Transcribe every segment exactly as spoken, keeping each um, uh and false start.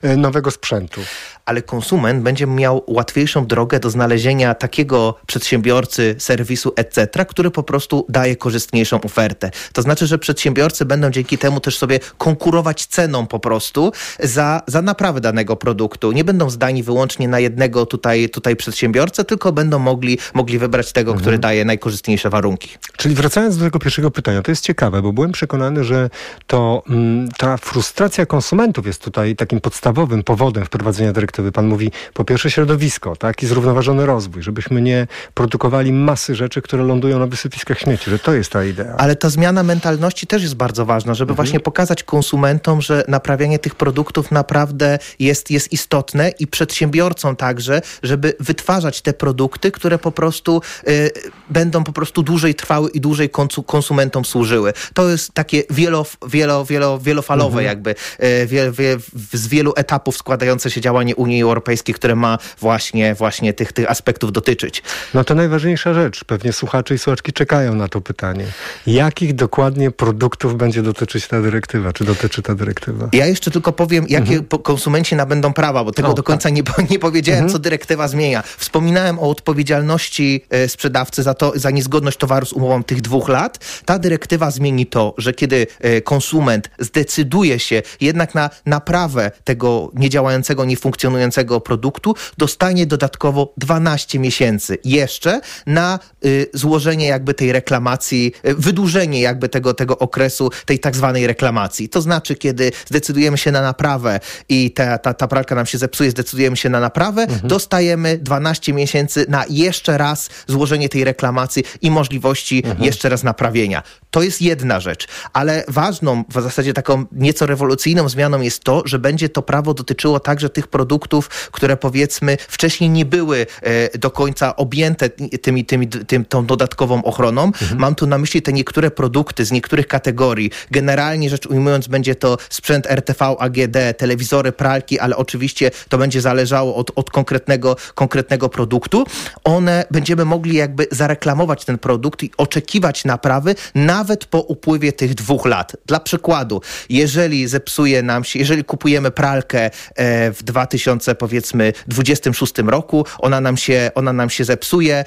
nowego sprzętu. Ale konsument będzie miał łatwiejszą drogę do znalezienia takiego przedsiębiorcy, serwisu, et cetera, który po prostu daje korzystniejszą ofertę. To znaczy, że przedsiębiorcy będą dzięki temu też sobie konkurować ceną po prostu za, za naprawę danego produktu. Nie będą zdani wyłącznie na jednego tutaj, tutaj przedsiębiorcę, tylko będą mogli, mogli wybrać tego, mhm. który daje najkorzystniejsze warunki. Czyli wracając do tego pierwszego pytania, to jest ciekawe, bo byłem przekonany, że to m, ta frustracja konsumentów jest tutaj takim podstawowym powodem wprowadzenia dyrektywy. Pan mówi, po pierwsze środowisko, tak, i zrównoważony rozwój, żebyśmy nie produkowali masy rzeczy, które lądują na wysypiskach śmieci, że to jest ta idea. Ale ta zmiana mentalności też jest bardzo ważna, żeby mhm. właśnie pokazać konsumentom, że naprawianie tych produktów naprawdę jest, jest istotne i przedsiębiorcom także, żeby wytwarzać te produkty, które po prostu y, będą po prostu dłużej trwały i dłużej konsumentom służyły. To jest takie wielo, wielo, wielo, wielofalowe mhm. jakby, y, wie, wie, z wielu etapów składające się działanie Unii Europejskiej, które ma właśnie, właśnie tych, tych aspektów dotyczyć. No to najważniejsza rzecz. Pewnie słuchacze i słuchaczki czekają na to pytanie. Jakich dokładnie produktów będzie dotyczyć ta dyrektywa? Czy dotyczy ta dyrektywa? Ja jeszcze tylko powiem, jakie mhm. konsumenci nabędą prawa, bo tego o, do końca tak. nie, nie powiedziałem, mhm. co dyrektywa zmienia. Wspominałem o odpowiedzialności e, sprzedawcy za to, za niezgodność towaru z umową tych dwóch lat. Ta dyrektywa zmieni to, że kiedy e, konsument zdecyduje się jednak na naprawę tego niedziałającego, niefunkcjonującego produktu, dostanie dodatkowo dwanaście miesięcy jeszcze na y, złożenie jakby tej reklamacji, y, wydłużenie jakby tego, tego okresu, tej tak zwanej reklamacji. To znaczy, kiedy zdecydujemy się na naprawę i ta, ta, ta pralka nam się zepsuje, zdecydujemy się na naprawę, mhm. dostajemy dwanaście miesięcy na jeszcze raz złożenie tej reklamacji i możliwości mhm. jeszcze raz naprawienia. To jest jedna rzecz, ale ważną, w zasadzie taką nieco rewolucyjną zmianą jest to, że będzie to prawo dotyczyło także tych produktów, które powiedzmy wcześniej nie były e, do końca objęte tymi, tymi, tym, tą dodatkową ochroną. Mhm. Mam tu na myśli te niektóre produkty z niektórych kategorii. Generalnie rzecz ujmując, będzie to sprzęt R T V, A G D, telewizory, pralki, ale oczywiście to będzie zależało od, od konkretnego, konkretnego produktu. One będziemy mogli jakby zareklamować ten produkt i oczekiwać naprawy nawet po upływie tych dwóch lat. Dla przykładu, jeżeli zepsuje nam się, jeżeli kupujemy pralkę e, w dwa tysiące powiedzmy dwudziestym szóstym roku, ona nam się, ona nam się zepsuje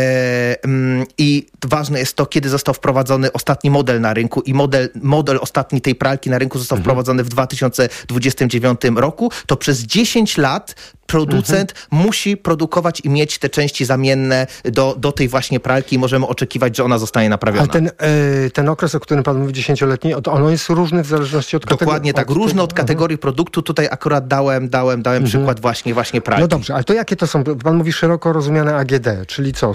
e, mm, i ważne jest to, kiedy został wprowadzony ostatni model na rynku i model, model ostatni tej pralki na rynku został mhm. wprowadzony w dwa tysiące dwudziestym dziewiątym roku, to przez dziesięć lat producent mhm. musi produkować i mieć te części zamienne do, do tej właśnie pralki i możemy oczekiwać, że ona zostanie naprawiona. Ale ten, yy, ten okres, o którym pan mówi, dziesięcioletni, ono jest różny w zależności od kategorii? Dokładnie tak, różny od kategorii mhm. produktu. Tutaj akurat dałem, dałem, dałem mhm. przykład właśnie, właśnie pralki. No dobrze, ale to jakie to są? Pan mówi szeroko rozumiane A G D, czyli co?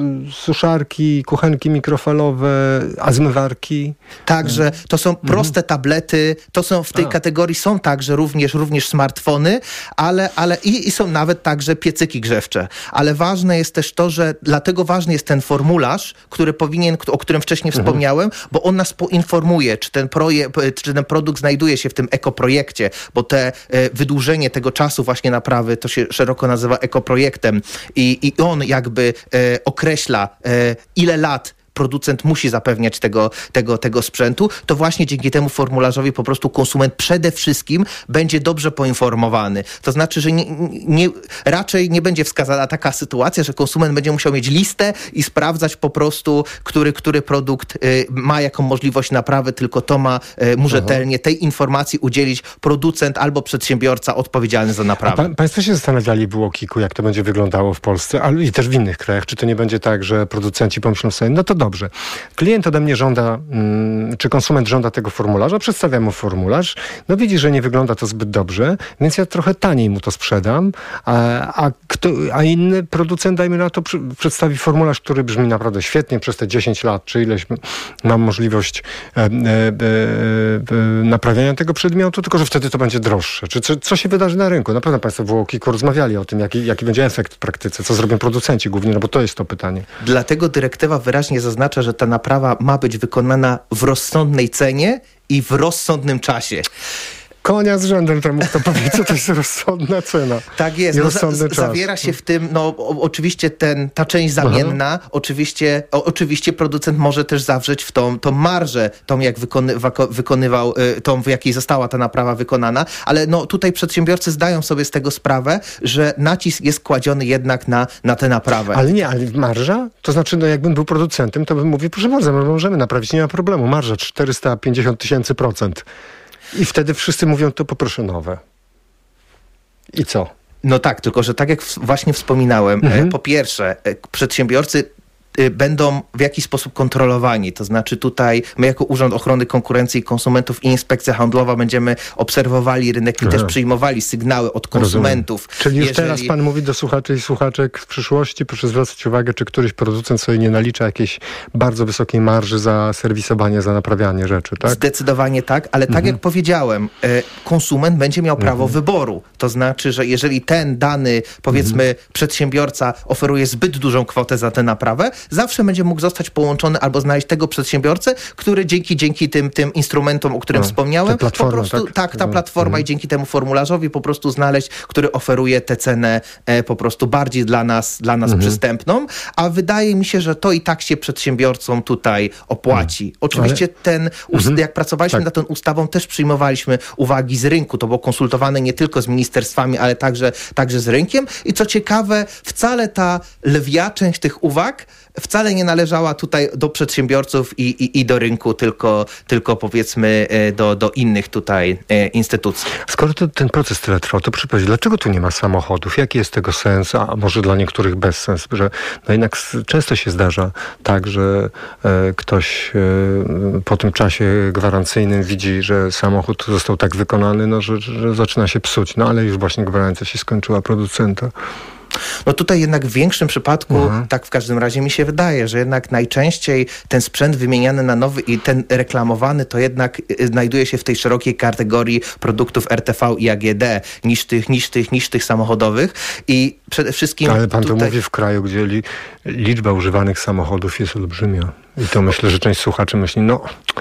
Suszarki, kuchenki mikrofalowe, a zmywarki? Także to są mhm. proste tablety, to są w tej a. kategorii są także również, również smartfony, ale, ale i I są nawet także piecyki grzewcze. Ale ważne jest też to, że dlatego ważny jest ten formularz, który powinien, o którym wcześniej mhm. wspomniałem, bo on nas poinformuje, czy ten, proje- czy ten produkt znajduje się w tym ekoprojekcie, bo te e, wydłużenie tego czasu właśnie naprawy, to się szeroko nazywa ekoprojektem i, i on jakby e, określa, e, ile lat producent musi zapewniać tego, tego, tego sprzętu, to właśnie dzięki temu formularzowi po prostu konsument przede wszystkim będzie dobrze poinformowany. To znaczy, że nie, nie, raczej nie będzie wskazana taka sytuacja, że konsument będzie musiał mieć listę i sprawdzać po prostu, który, który produkt y, ma jaką możliwość naprawy, tylko to ma y, mu rzetelnie tej informacji udzielić producent albo przedsiębiorca odpowiedzialny za naprawę. Pa, państwo się zastanawiali w UOKiK-u, jak to będzie wyglądało w Polsce, ale i też w innych krajach. Czy to nie będzie tak, że producenci pomyślą sobie, no to dobrze. Klient ode mnie żąda, hmm, czy konsument żąda tego formularza, przedstawiam mu formularz, no widzi, że nie wygląda to zbyt dobrze, więc ja trochę taniej mu to sprzedam, a, a, kto, a inny producent, dajmy na to, przy, przedstawi formularz, który brzmi naprawdę świetnie przez te dziesięć lat, czy ileś mam możliwość e, e, e, naprawiania tego przedmiotu, tylko że wtedy to będzie droższe. Czy co, co się wydarzy na rynku? Na pewno państwo w UOKiK-u rozmawiali o tym, jaki, jaki będzie efekt w praktyce, co zrobią producenci głównie, no bo to jest to pytanie. Dlatego dyrektywa wyraźnie zaznacza, że ta naprawa ma być wykonana w rozsądnej cenie i w rozsądnym czasie. Konia z rzędem temu, kto powie, co to jest rozsądna cena. Tak jest. No, za, zawiera się w tym, no o, oczywiście ten, ta część zamienna, Aha. oczywiście o, oczywiście producent może też zawrzeć w tą, tą marżę, tą jak wykony, wykonywał, tą w jakiej została ta naprawa wykonana, ale no tutaj przedsiębiorcy zdają sobie z tego sprawę, że nacisk jest kładziony jednak na, na tę naprawę. Ale nie, ale marża? To znaczy, no jakbym był producentem, to bym mówił, proszę bardzo, możemy naprawić, nie ma problemu. Marża czterysta pięćdziesiąt tysięcy procent. I wtedy wszyscy mówią, to poproszę nowe. I co? No tak, tylko że tak jak właśnie wspominałem, mhm. po pierwsze, przedsiębiorcy będą w jakiś sposób kontrolowani. To znaczy tutaj my jako Urząd Ochrony Konkurencji i Konsumentów i Inspekcja Handlowa będziemy obserwowali rynek i Aha. też przyjmowali sygnały od konsumentów. Rozumiem. Czyli już Jeżeli... teraz pan mówi do słuchaczy i słuchaczek w przyszłości, proszę zwracać uwagę, czy któryś producent sobie nie nalicza jakiejś bardzo wysokiej marży za serwisowanie, za naprawianie rzeczy, tak? Zdecydowanie tak, ale tak mhm. jak powiedziałem, konsument będzie miał prawo mhm. wyboru. To znaczy, że jeżeli ten dany, powiedzmy, mhm. przedsiębiorca oferuje zbyt dużą kwotę za tę naprawę, zawsze będzie mógł zostać połączony albo znaleźć tego przedsiębiorcę, który dzięki, dzięki tym, tym instrumentom, o którym no, wspomniałem, po prostu, tak, tak ta platforma mhm. i dzięki temu formularzowi po prostu znaleźć, który oferuje tę cenę e, po prostu bardziej dla nas, dla nas mhm. przystępną, a wydaje mi się, że to i tak się przedsiębiorcom tutaj opłaci. Mhm. Oczywiście Ale... ten, mhm. jak pracowaliśmy tak. nad tą ustawą, też przyjmowaliśmy uwagi z rynku, to było konsultowane nie tylko z ministerstwami, ale także, także z rynkiem i co ciekawe, wcale ta lwia część tych uwag wcale nie należała tutaj do przedsiębiorców i, i, i do rynku, tylko, tylko powiedzmy do, do innych tutaj instytucji. Skoro to, ten proces tyle trwał, to przypowiedz, dlaczego tu nie ma samochodów? Jaki jest tego sens? A może dla niektórych bezsens? Że no jednak często się zdarza tak, że e, ktoś e, po tym czasie gwarancyjnym widzi, że samochód został tak wykonany, no, że, że zaczyna się psuć. No ale już właśnie gwarancja się skończyła producenta. No tutaj jednak w większym przypadku, mhm. tak w każdym razie mi się wydaje, że jednak najczęściej ten sprzęt wymieniany na nowy i ten reklamowany to jednak znajduje się w tej szerokiej kategorii produktów R T V i A G D niż tych, niż tych, niż tych samochodowych i przede wszystkim... Ale pan tutaj... to mówi w kraju, gdzie li, liczba używanych samochodów jest olbrzymia. I to myślę, że część słuchaczy myśli, no...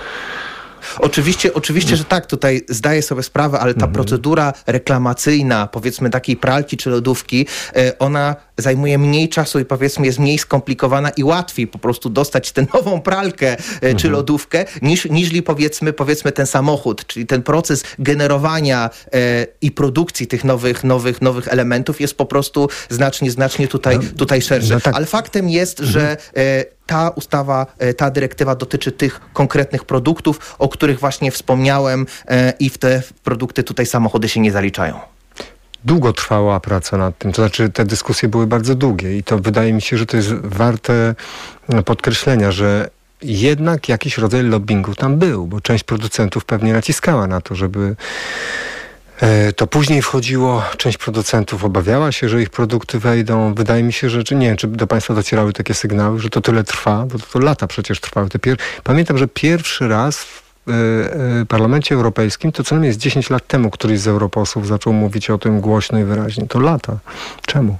Oczywiście, oczywiście, że tak, tutaj zdaję sobie sprawę, ale ta mhm. procedura reklamacyjna, powiedzmy takiej pralki czy lodówki, ona zajmuje mniej czasu i powiedzmy jest mniej skomplikowana i łatwiej po prostu dostać tę nową pralkę mhm. czy lodówkę, niż, niżli powiedzmy, powiedzmy ten samochód, czyli ten proces generowania e, i produkcji tych nowych, nowych, nowych elementów jest po prostu znacznie, znacznie tutaj, tutaj szerszy. No tak. Ale faktem jest, mhm. że e, ta ustawa, ta dyrektywa dotyczy tych konkretnych produktów, o których właśnie wspomniałem e, i w te produkty tutaj samochody się nie zaliczają. Długo trwała praca nad tym, to znaczy te dyskusje były bardzo długie i to wydaje mi się, że to jest warte podkreślenia, że jednak jakiś rodzaj lobbingu tam był, bo część producentów pewnie naciskała na to, żeby to później wchodziło, część producentów obawiała się, że ich produkty wejdą. Wydaje mi się, że, czy nie wiem, czy do państwa docierały takie sygnały, że to tyle trwa, bo to, to lata przecież trwały. Te pier... Pamiętam, że pierwszy raz w y, y, Parlamencie Europejskim, to co najmniej jest dziesięć lat temu, któryś z europosłów zaczął mówić o tym głośno i wyraźnie. To lata. Czemu?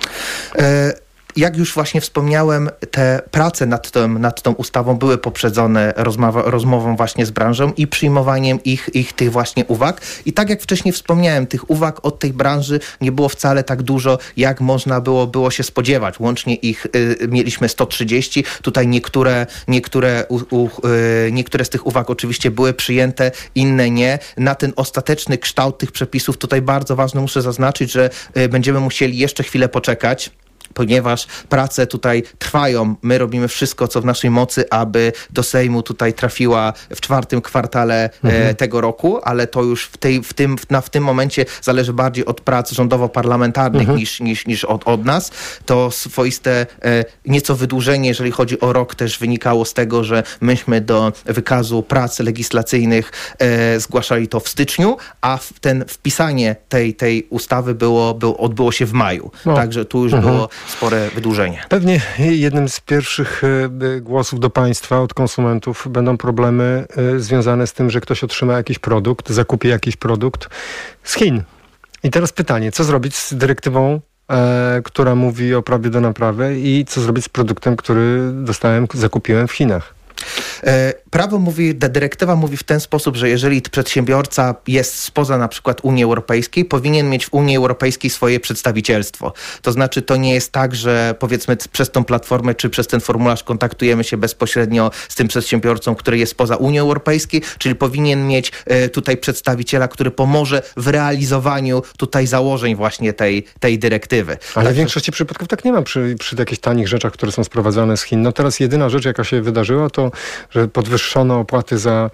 E- Jak już właśnie wspomniałem, te prace nad tą, nad tą ustawą były poprzedzone rozmowa, rozmową właśnie z branżą i przyjmowaniem ich, ich tych właśnie uwag. I tak jak wcześniej wspomniałem, tych uwag od tej branży nie było wcale tak dużo, jak można było, było się spodziewać. Łącznie ich y, mieliśmy sto trzydzieści. Tutaj niektóre, niektóre, u, u, y, niektóre z tych uwag oczywiście były przyjęte, inne nie. Na ten ostateczny kształt tych przepisów tutaj bardzo ważne muszę zaznaczyć, że y, będziemy musieli jeszcze chwilę poczekać, ponieważ prace tutaj trwają. My robimy wszystko, co w naszej mocy, aby do Sejmu tutaj trafiła w czwartym kwartale mhm. e, tego roku, ale to już w, tej, w, tym, na, w tym momencie zależy bardziej od prac rządowo-parlamentarnych mhm. niż, niż, niż od, od nas. To swoiste e, nieco wydłużenie, jeżeli chodzi o rok, też wynikało z tego, że myśmy do wykazu prac legislacyjnych e, zgłaszali to w styczniu, a w ten wpisanie tej, tej ustawy było, było, odbyło się w maju. No. Także tu już mhm. było spore wydłużenie. Pewnie jednym z pierwszych głosów do państwa od konsumentów będą problemy związane z tym, że ktoś otrzyma jakiś produkt, zakupi jakiś produkt z Chin. I teraz pytanie, co zrobić z dyrektywą, e, która mówi o prawie do naprawy i co zrobić z produktem, który dostałem, zakupiłem w Chinach? Prawo mówi, dyrektywa mówi w ten sposób, że jeżeli przedsiębiorca jest spoza na przykład Unii Europejskiej, powinien mieć w Unii Europejskiej swoje przedstawicielstwo. To znaczy to nie jest tak, że powiedzmy przez tą platformę czy przez ten formularz kontaktujemy się bezpośrednio z tym przedsiębiorcą, który jest spoza Unii Europejskiej, czyli powinien mieć tutaj przedstawiciela, który pomoże w realizowaniu tutaj założeń właśnie tej, tej dyrektywy. Ale w większości przypadków tak nie ma przy, przy jakichś tanich rzeczach, które są sprowadzane z Chin. No teraz jedyna rzecz, jaka się wydarzyła, to, że podwyższono opłaty za,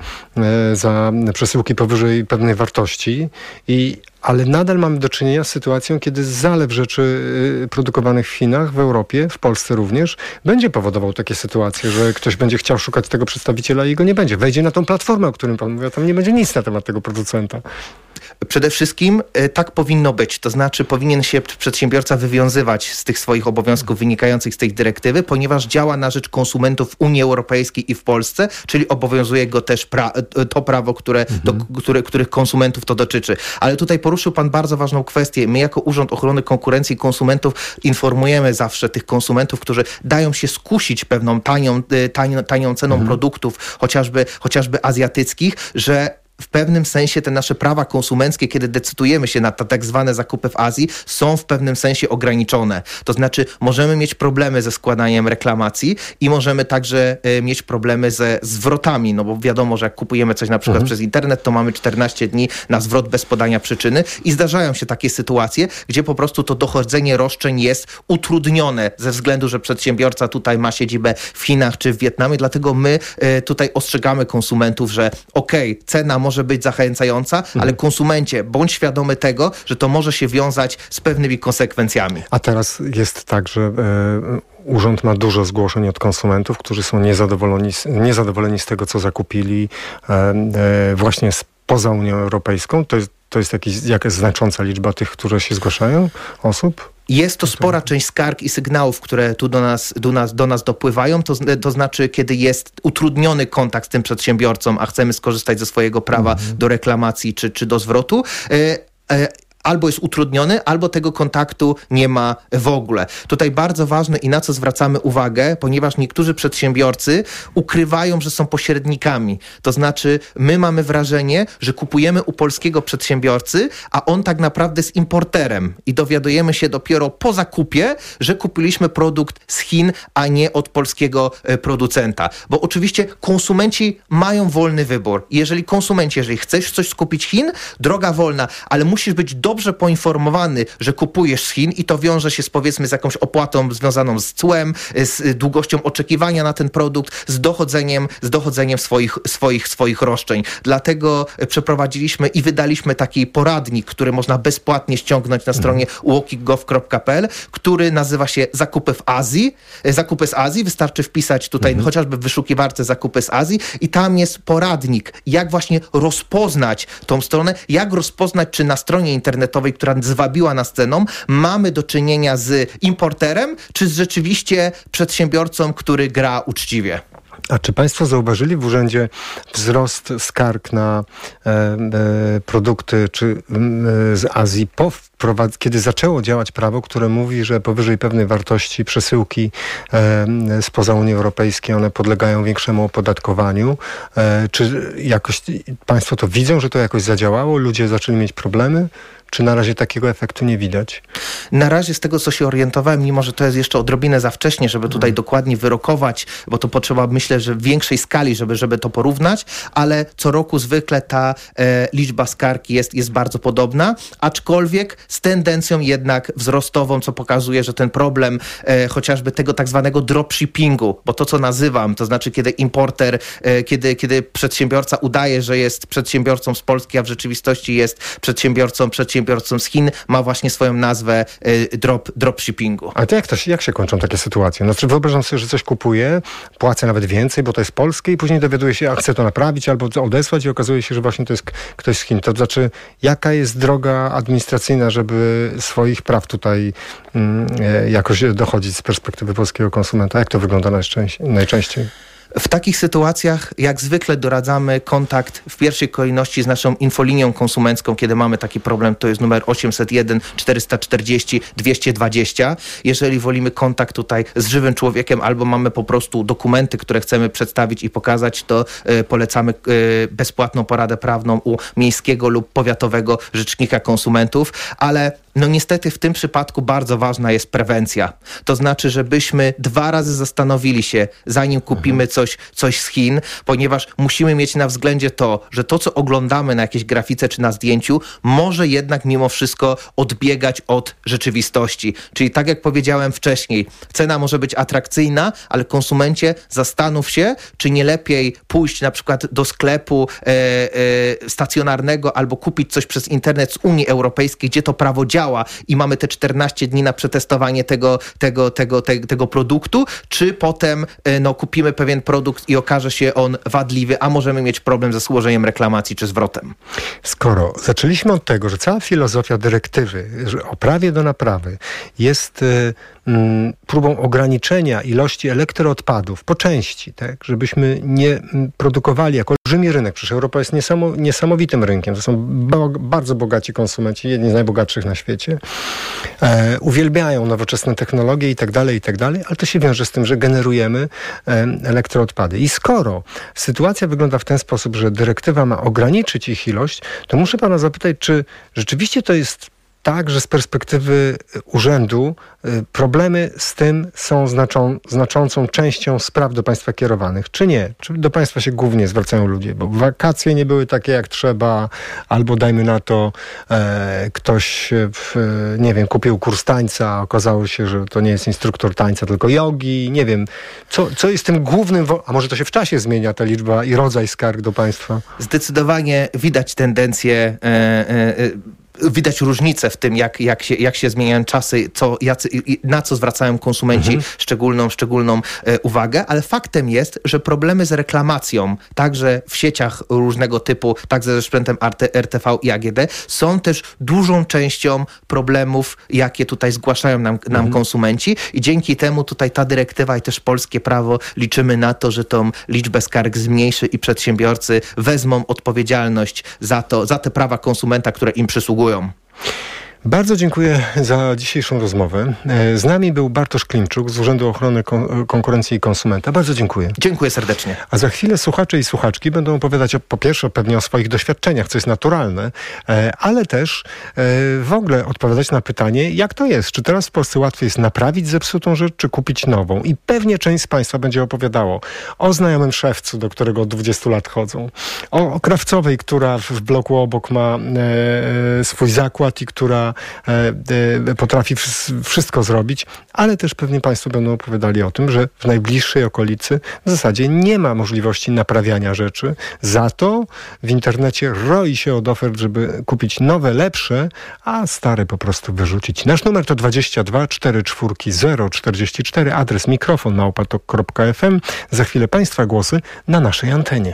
za przesyłki powyżej pewnej wartości, i, ale nadal mamy do czynienia z sytuacją, kiedy zalew rzeczy produkowanych w Chinach, w Europie, w Polsce również, będzie powodował takie sytuacje, że ktoś będzie chciał szukać tego przedstawiciela i go nie będzie. Wejdzie na tą platformę, o którym pan mówi, a tam nie będzie nic na temat tego producenta. Przede wszystkim y, tak powinno być. To znaczy powinien się przedsiębiorca wywiązywać z tych swoich obowiązków wynikających z tej dyrektywy, ponieważ działa na rzecz konsumentów w Unii Europejskiej i w Polsce, czyli obowiązuje go też pra- to prawo, które, mhm. do, które, których konsumentów to dotyczy. Ale tutaj poruszył pan bardzo ważną kwestię. My jako Urząd Ochrony Konkurencji i Konsumentów informujemy zawsze tych konsumentów, którzy dają się skusić pewną tanią, tanią, tanią ceną mhm. produktów, chociażby, chociażby azjatyckich, że w pewnym sensie te nasze prawa konsumenckie, kiedy decydujemy się na te tak zwane zakupy w Azji, są w pewnym sensie ograniczone. To znaczy możemy mieć problemy ze składaniem reklamacji i możemy także y, mieć problemy ze zwrotami, no bo wiadomo, że jak kupujemy coś na przykład mhm. przez internet, to mamy czternaście dni na zwrot bez podania przyczyny i zdarzają się takie sytuacje, gdzie po prostu to dochodzenie roszczeń jest utrudnione ze względu, że przedsiębiorca tutaj ma siedzibę w Chinach czy w Wietnamie, dlatego my y, tutaj ostrzegamy konsumentów, że okej, okay, cena może może być zachęcająca, mhm. ale konsumencie, bądź świadomy tego, że to może się wiązać z pewnymi konsekwencjami. A teraz jest tak, że e, urząd ma dużo zgłoszeń od konsumentów, którzy są niezadowoleni, niezadowoleni z tego, co zakupili e, e, właśnie spoza Unią Europejską. To jest, to jest jakiś, jakaś znacząca liczba tych, które się zgłaszają, osób? Jest to spora część skarg i sygnałów, które tu do nas, do nas, do nas dopływają, to, to znaczy, kiedy jest utrudniony kontakt z tym przedsiębiorcą, a chcemy skorzystać ze swojego prawa mhm. do reklamacji czy, czy do zwrotu, e, e, albo jest utrudniony, albo tego kontaktu nie ma w ogóle. Tutaj bardzo ważne i na co zwracamy uwagę, ponieważ niektórzy przedsiębiorcy ukrywają, że są pośrednikami. To znaczy, my mamy wrażenie, że kupujemy u polskiego przedsiębiorcy, a on tak naprawdę jest importerem i dowiadujemy się dopiero po zakupie, że kupiliśmy produkt z Chin, a nie od polskiego producenta. Bo oczywiście konsumenci mają wolny wybór. Jeżeli konsumenci, jeżeli chcesz coś skupić z Chin, droga wolna, ale musisz być do dobrze poinformowany, że kupujesz z Chin i to wiąże się z powiedzmy z jakąś opłatą związaną z cłem, z długością oczekiwania na ten produkt, z dochodzeniem, z dochodzeniem swoich, swoich, swoich roszczeń. Dlatego przeprowadziliśmy i wydaliśmy taki poradnik, który można bezpłatnie ściągnąć na stronie walking gov kropka p l, który nazywa się Zakupy w Azji. Zakupy z Azji. Wystarczy wpisać tutaj mhm. chociażby w wyszukiwarce Zakupy z Azji i tam jest poradnik, jak właśnie rozpoznać tą stronę, jak rozpoznać, czy na stronie internetowej, która zwabiła nas ceną, mamy do czynienia z importerem, czy z rzeczywiście przedsiębiorcą, który gra uczciwie. A czy państwo zauważyli w urzędzie wzrost skarg na e, e, produkty czy e, z Azji, po wprowadz- kiedy zaczęło działać prawo, które mówi, że powyżej pewnej wartości przesyłki e, spoza Unii Europejskiej, one podlegają większemu opodatkowaniu? E, czy jakoś państwo to widzą, że to jakoś zadziałało? Ludzie zaczęli mieć problemy? Czy na razie takiego efektu nie widać? Na razie z tego, co się orientowałem, mimo że to jest jeszcze odrobinę za wcześnie, żeby tutaj hmm. dokładnie wyrokować, bo to potrzeba, myślę, że w większej skali, żeby, żeby to porównać, ale co roku zwykle ta e, liczba skarg jest, jest bardzo podobna, aczkolwiek z tendencją jednak wzrostową, co pokazuje, że ten problem e, chociażby tego tak zwanego dropshippingu, bo to, co nazywam, to znaczy kiedy importer, e, kiedy, kiedy przedsiębiorca udaje, że jest przedsiębiorcą z Polski, a w rzeczywistości jest przedsiębiorcą, przedsiębiorcą z Chin, ma właśnie swoją nazwę y, drop, dropshippingu. A to jak, to się, jak się kończą takie sytuacje? No, czy wyobrażam sobie, że coś kupuję, płacę nawet więcej, bo to jest polskie i później dowiaduję się, a chcę to naprawić albo odesłać i okazuje się, że właśnie to jest ktoś z Chin. To znaczy, jaka jest droga administracyjna, żeby swoich praw tutaj mm, jakoś dochodzić z perspektywy polskiego konsumenta? Jak to wygląda najczęściej? najczęściej? W takich sytuacjach jak zwykle doradzamy kontakt w pierwszej kolejności z naszą infolinią konsumencką, kiedy mamy taki problem, to jest numer osiemset jeden czterysta czterdzieści dwieście dwadzieścia. Jeżeli wolimy kontakt tutaj z żywym człowiekiem albo mamy po prostu dokumenty, które chcemy przedstawić i pokazać, to y, polecamy y, bezpłatną poradę prawną u miejskiego lub powiatowego rzecznika konsumentów, ale no niestety w tym przypadku bardzo ważna jest prewencja. To znaczy, żebyśmy dwa razy zastanowili się, zanim kupimy coś, coś z Chin, ponieważ musimy mieć na względzie to, że to, co oglądamy na jakiejś grafice czy na zdjęciu, może jednak mimo wszystko odbiegać od rzeczywistości. Czyli tak jak powiedziałem wcześniej, cena może być atrakcyjna, ale konsumencie, zastanów się, czy nie lepiej pójść na przykład do sklepu e, e, stacjonarnego albo kupić coś przez internet z Unii Europejskiej, gdzie to prawo działa i mamy te czternaście dni na przetestowanie tego, tego, tego, te, tego produktu, czy potem no, kupimy pewien produkt i okaże się on wadliwy, a możemy mieć problem ze złożeniem reklamacji czy zwrotem. Skoro zaczęliśmy od tego, że cała filozofia dyrektywy o prawie do naprawy jest y, y, próbą ograniczenia ilości elektroodpadów po części, tak, żebyśmy nie produkowali jako olbrzymi rynek. Przecież Europa jest niesamo, niesamowitym rynkiem. To są bo, bardzo bogaci konsumenci, jedni z najbogatszych na świecie. E, uwielbiają nowoczesne technologie i tak dalej, i tak dalej, ale to się wiąże z tym, że generujemy e, elektroodpady. I skoro sytuacja wygląda w ten sposób, że dyrektywa ma ograniczyć ich ilość, to muszę pana zapytać, czy rzeczywiście to jest tak, że z perspektywy urzędu y, problemy z tym są znaczą, znaczącą częścią spraw do państwa kierowanych, czy nie? Czy do państwa się głównie zwracają ludzie, bo wakacje nie były takie jak trzeba, albo dajmy na to e, ktoś, w, nie wiem, kupił kurs tańca, a okazało się, że to nie jest instruktor tańca, tylko jogi, nie wiem. Co, co jest tym głównym, wo- a może to się w czasie zmienia ta liczba i rodzaj skarg do państwa? Zdecydowanie widać tendencję e, e, widać różnicę w tym, jak, jak, się, jak się zmieniają czasy, co, jacy, na co zwracają konsumenci mhm. szczególną, szczególną e, uwagę, ale faktem jest, że problemy z reklamacją, także w sieciach różnego typu, także ze sprzętem R T V i A G D, są też dużą częścią problemów, jakie tutaj zgłaszają nam, nam mhm. konsumenci i dzięki temu tutaj ta dyrektywa i też polskie prawo liczymy na to, że tą liczbę skarg zmniejszy i przedsiębiorcy wezmą odpowiedzialność za to, za te prawa konsumenta, które im przysługują. Bardzo dziękuję za dzisiejszą rozmowę. Z nami był Bartosz Klimczuk z Urzędu Ochrony Kon- Konkurencji i Konsumenta. Bardzo dziękuję. Dziękuję serdecznie. A za chwilę słuchacze i słuchaczki będą opowiadać o, po pierwsze pewnie o swoich doświadczeniach, co jest naturalne, ale też w ogóle odpowiadać na pytanie, jak to jest? Czy teraz w Polsce łatwiej jest naprawić zepsutą rzecz, czy kupić nową? I pewnie część z państwa będzie opowiadało o znajomym szewcu, do którego od dwudziestu lat chodzą, o, o krawcowej, która w bloku obok ma e, swój zakład i która potrafi wszystko zrobić, ale też pewnie państwo będą opowiadali o tym, że w najbliższej okolicy w zasadzie nie ma możliwości naprawiania rzeczy. Za to w internecie roi się od ofert, żeby kupić nowe, lepsze, a stare po prostu wyrzucić. Nasz numer to dwadzieścia dwa cztery cztery zero czterdzieści cztery, adres mikrofon małpa tok kropka f m. Za chwilę państwa głosy na naszej antenie.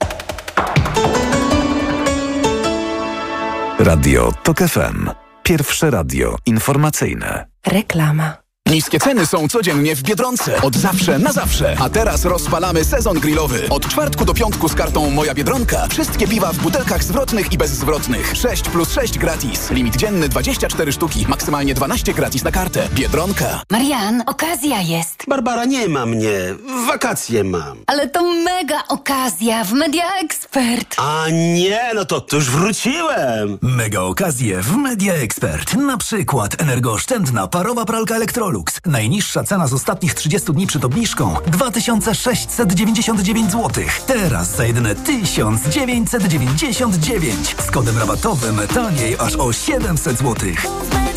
Radio Tok F M. Pierwsze radio informacyjne. Reklama. Niskie ceny są codziennie w Biedronce. Od zawsze na zawsze. A teraz rozpalamy sezon grillowy. Od czwartku do piątku z kartą Moja Biedronka. Wszystkie piwa w butelkach zwrotnych i bezzwrotnych. sześć plus sześć gratis. Limit dzienny dwadzieścia cztery sztuki. Maksymalnie dwanaście gratis na kartę. Biedronka. Marian, okazja jest. Barbara, nie ma mnie. Wakacje mam. Ale to mega okazja w Media Expert. A nie, no to, to już wróciłem. Mega okazje w Media Expert. Na przykład energooszczędna parowa pralka Electrolux. Najniższa cena z ostatnich trzydziestu dni przed obniżką dwa tysiące sześćset dziewięćdziesiąt dziewięć złotych. Teraz za jedyne tysiąc dziewięćset dziewięćdziesiąt dziewięć. Z kodem rabatowym taniej aż o siedemset złotych.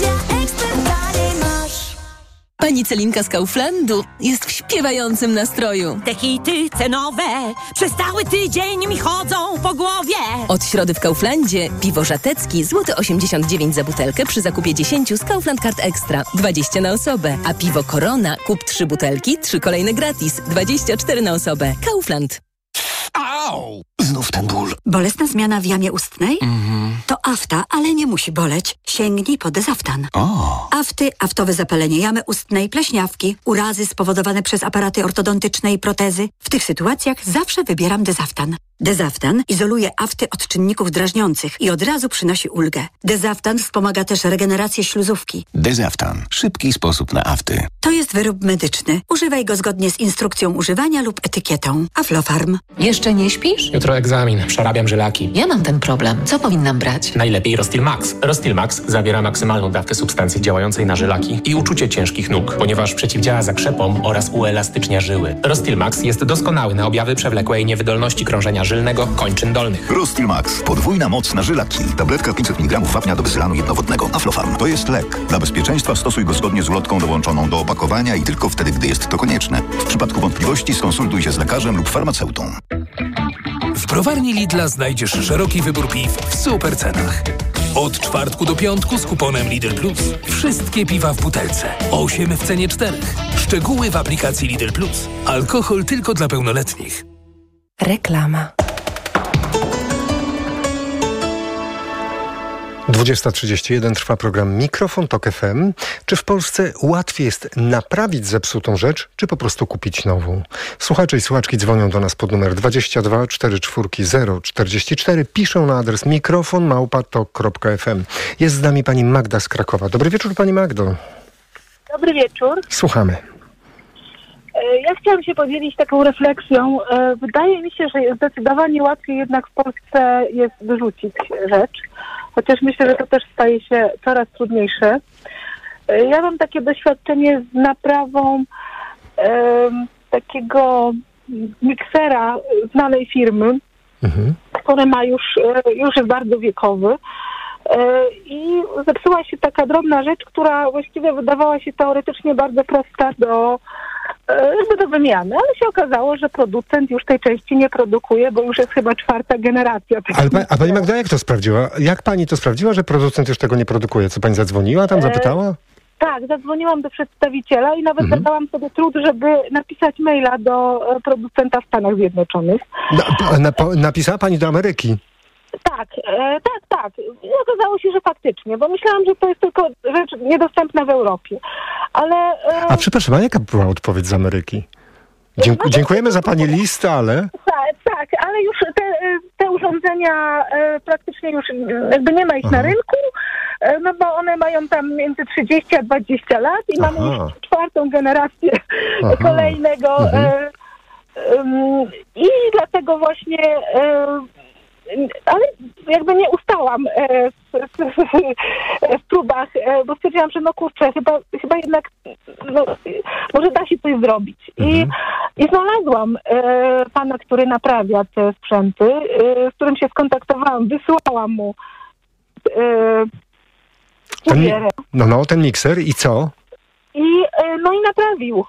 Pani Celinka z Kauflandu jest w śpiewającym nastroju. Te hity cenowe przez cały tydzień mi chodzą po głowie. Od środy w Kauflandzie piwo żatecki złoty osiemdziesiąt dziewięć za butelkę przy zakupie dziesięciu z Kaufland Card Extra, dwadzieścia na osobę. A piwo Corona kup trzy butelki, trzy kolejne gratis, dwadzieścia cztery na osobę. Kaufland. Au! Znów ten ból. Bolesna zmiana w jamie ustnej? Mhm. To afta, ale nie musi boleć. Sięgnij po Dezaftan. O. Afty, aftowe zapalenie jamy ustnej, pleśniawki, urazy spowodowane przez aparaty ortodontyczne i protezy. W tych sytuacjach zawsze wybieram Dezaftan. Dezaftan izoluje afty od czynników drażniących i od razu przynosi ulgę. Dezaftan wspomaga też regenerację śluzówki. Dezaftan. Szybki sposób na afty. To jest wyrób medyczny. Używaj go zgodnie z instrukcją używania lub etykietą. Aflofarm. Jeszcze nie śpisz? Jutro egzamin. Przerabiam żylaki. Ja mam ten problem. Co powinnam brać? Najlepiej Rostil Max. Rostil Max zawiera maksymalną dawkę substancji działającej na żylaki i uczucie ciężkich nóg, ponieważ przeciwdziała zakrzepom oraz uelastycznia żyły. Rostil Max jest doskonały na objawy przewlekłej niewydolności krążenia żylnego kończyn dolnych. Rostil Max. Podwójna moc na żylaki. Tabletka pięćset miligramów wapnia do wysylanu jednowodnego. Aflofarm. To jest lek. Dla bezpieczeństwa stosuj go zgodnie z ulotką dołączoną do opakowania i tylko wtedy, gdy jest to konieczne. W przypadku wątpliwości skonsultuj się z lekarzem lub farmaceutą. W browarni Lidla znajdziesz szeroki wybór piw w super cenach. Od czwartku do piątku z kuponem Lidl Plus. Wszystkie piwa w butelce. osiem w cenie czterech. Szczegóły w aplikacji Lidl Plus. Alkohol tylko dla pełnoletnich. Reklama. dwudziesta trzydzieści jeden trwa program Mikrofon Tok F M. Czy w Polsce łatwiej jest naprawić zepsutą rzecz, czy po prostu kupić nową? Słuchacze i słuchaczki dzwonią do nas pod numer dwadzieścia dwa czterdzieści cztery zero czterdzieści cztery. Piszą na adres mikrofon małpa tok kropka f m. Jest z nami pani Magda z Krakowa. Dobry wieczór, pani Magdo. Dobry wieczór. Słuchamy. Ja chciałam się podzielić taką refleksją. Wydaje mi się, że zdecydowanie łatwiej jednak w Polsce jest wyrzucić rzecz. Chociaż myślę, że to też staje się coraz trudniejsze. Ja mam takie doświadczenie z naprawą e, takiego miksera znanej firmy, mhm. który ma już, już jest bardzo wiekowy. E, I zepsuła się taka drobna rzecz, która właściwie wydawała się teoretycznie bardzo prosta do jakby do wymiany, ale się okazało, że producent już tej części nie produkuje, bo już jest chyba czwarta generacja. Ale pa, a pani Magda jak to sprawdziła? Jak pani to sprawdziła, że producent już tego nie produkuje? Co pani zadzwoniła tam, zapytała? E, tak, zadzwoniłam do przedstawiciela i nawet mhm. zadałam sobie trud, żeby napisać maila do producenta w Stanach Zjednoczonych. Na, na, napisała pani do Ameryki? Tak, e, tak, tak. I okazało się, że faktycznie, bo myślałam, że to jest tylko rzecz niedostępna w Europie. Ale... E... A przepraszam, a jaka była odpowiedź z Ameryki? Dzięku, no, dziękujemy za pani list, ale... Tak, tak, ale już te, te urządzenia e, praktycznie już jakby nie ma ich Aha. na rynku, e, no bo one mają tam między trzydzieści a dwadzieścia lat i Aha. mamy już czwartą generację Aha. kolejnego. Mhm. E, e, I dlatego właśnie... E, ale jakby nie ustałam e, w, w, w próbach, e, bo stwierdziłam, że no kurczę, chyba, chyba jednak no, może da się coś zrobić. Mhm. I, i znalazłam e, pana, który naprawia te sprzęty, e, z którym się skontaktowałam, wysłałam mu e, ten, no, no, ten mikser i co? I, e, no i naprawił.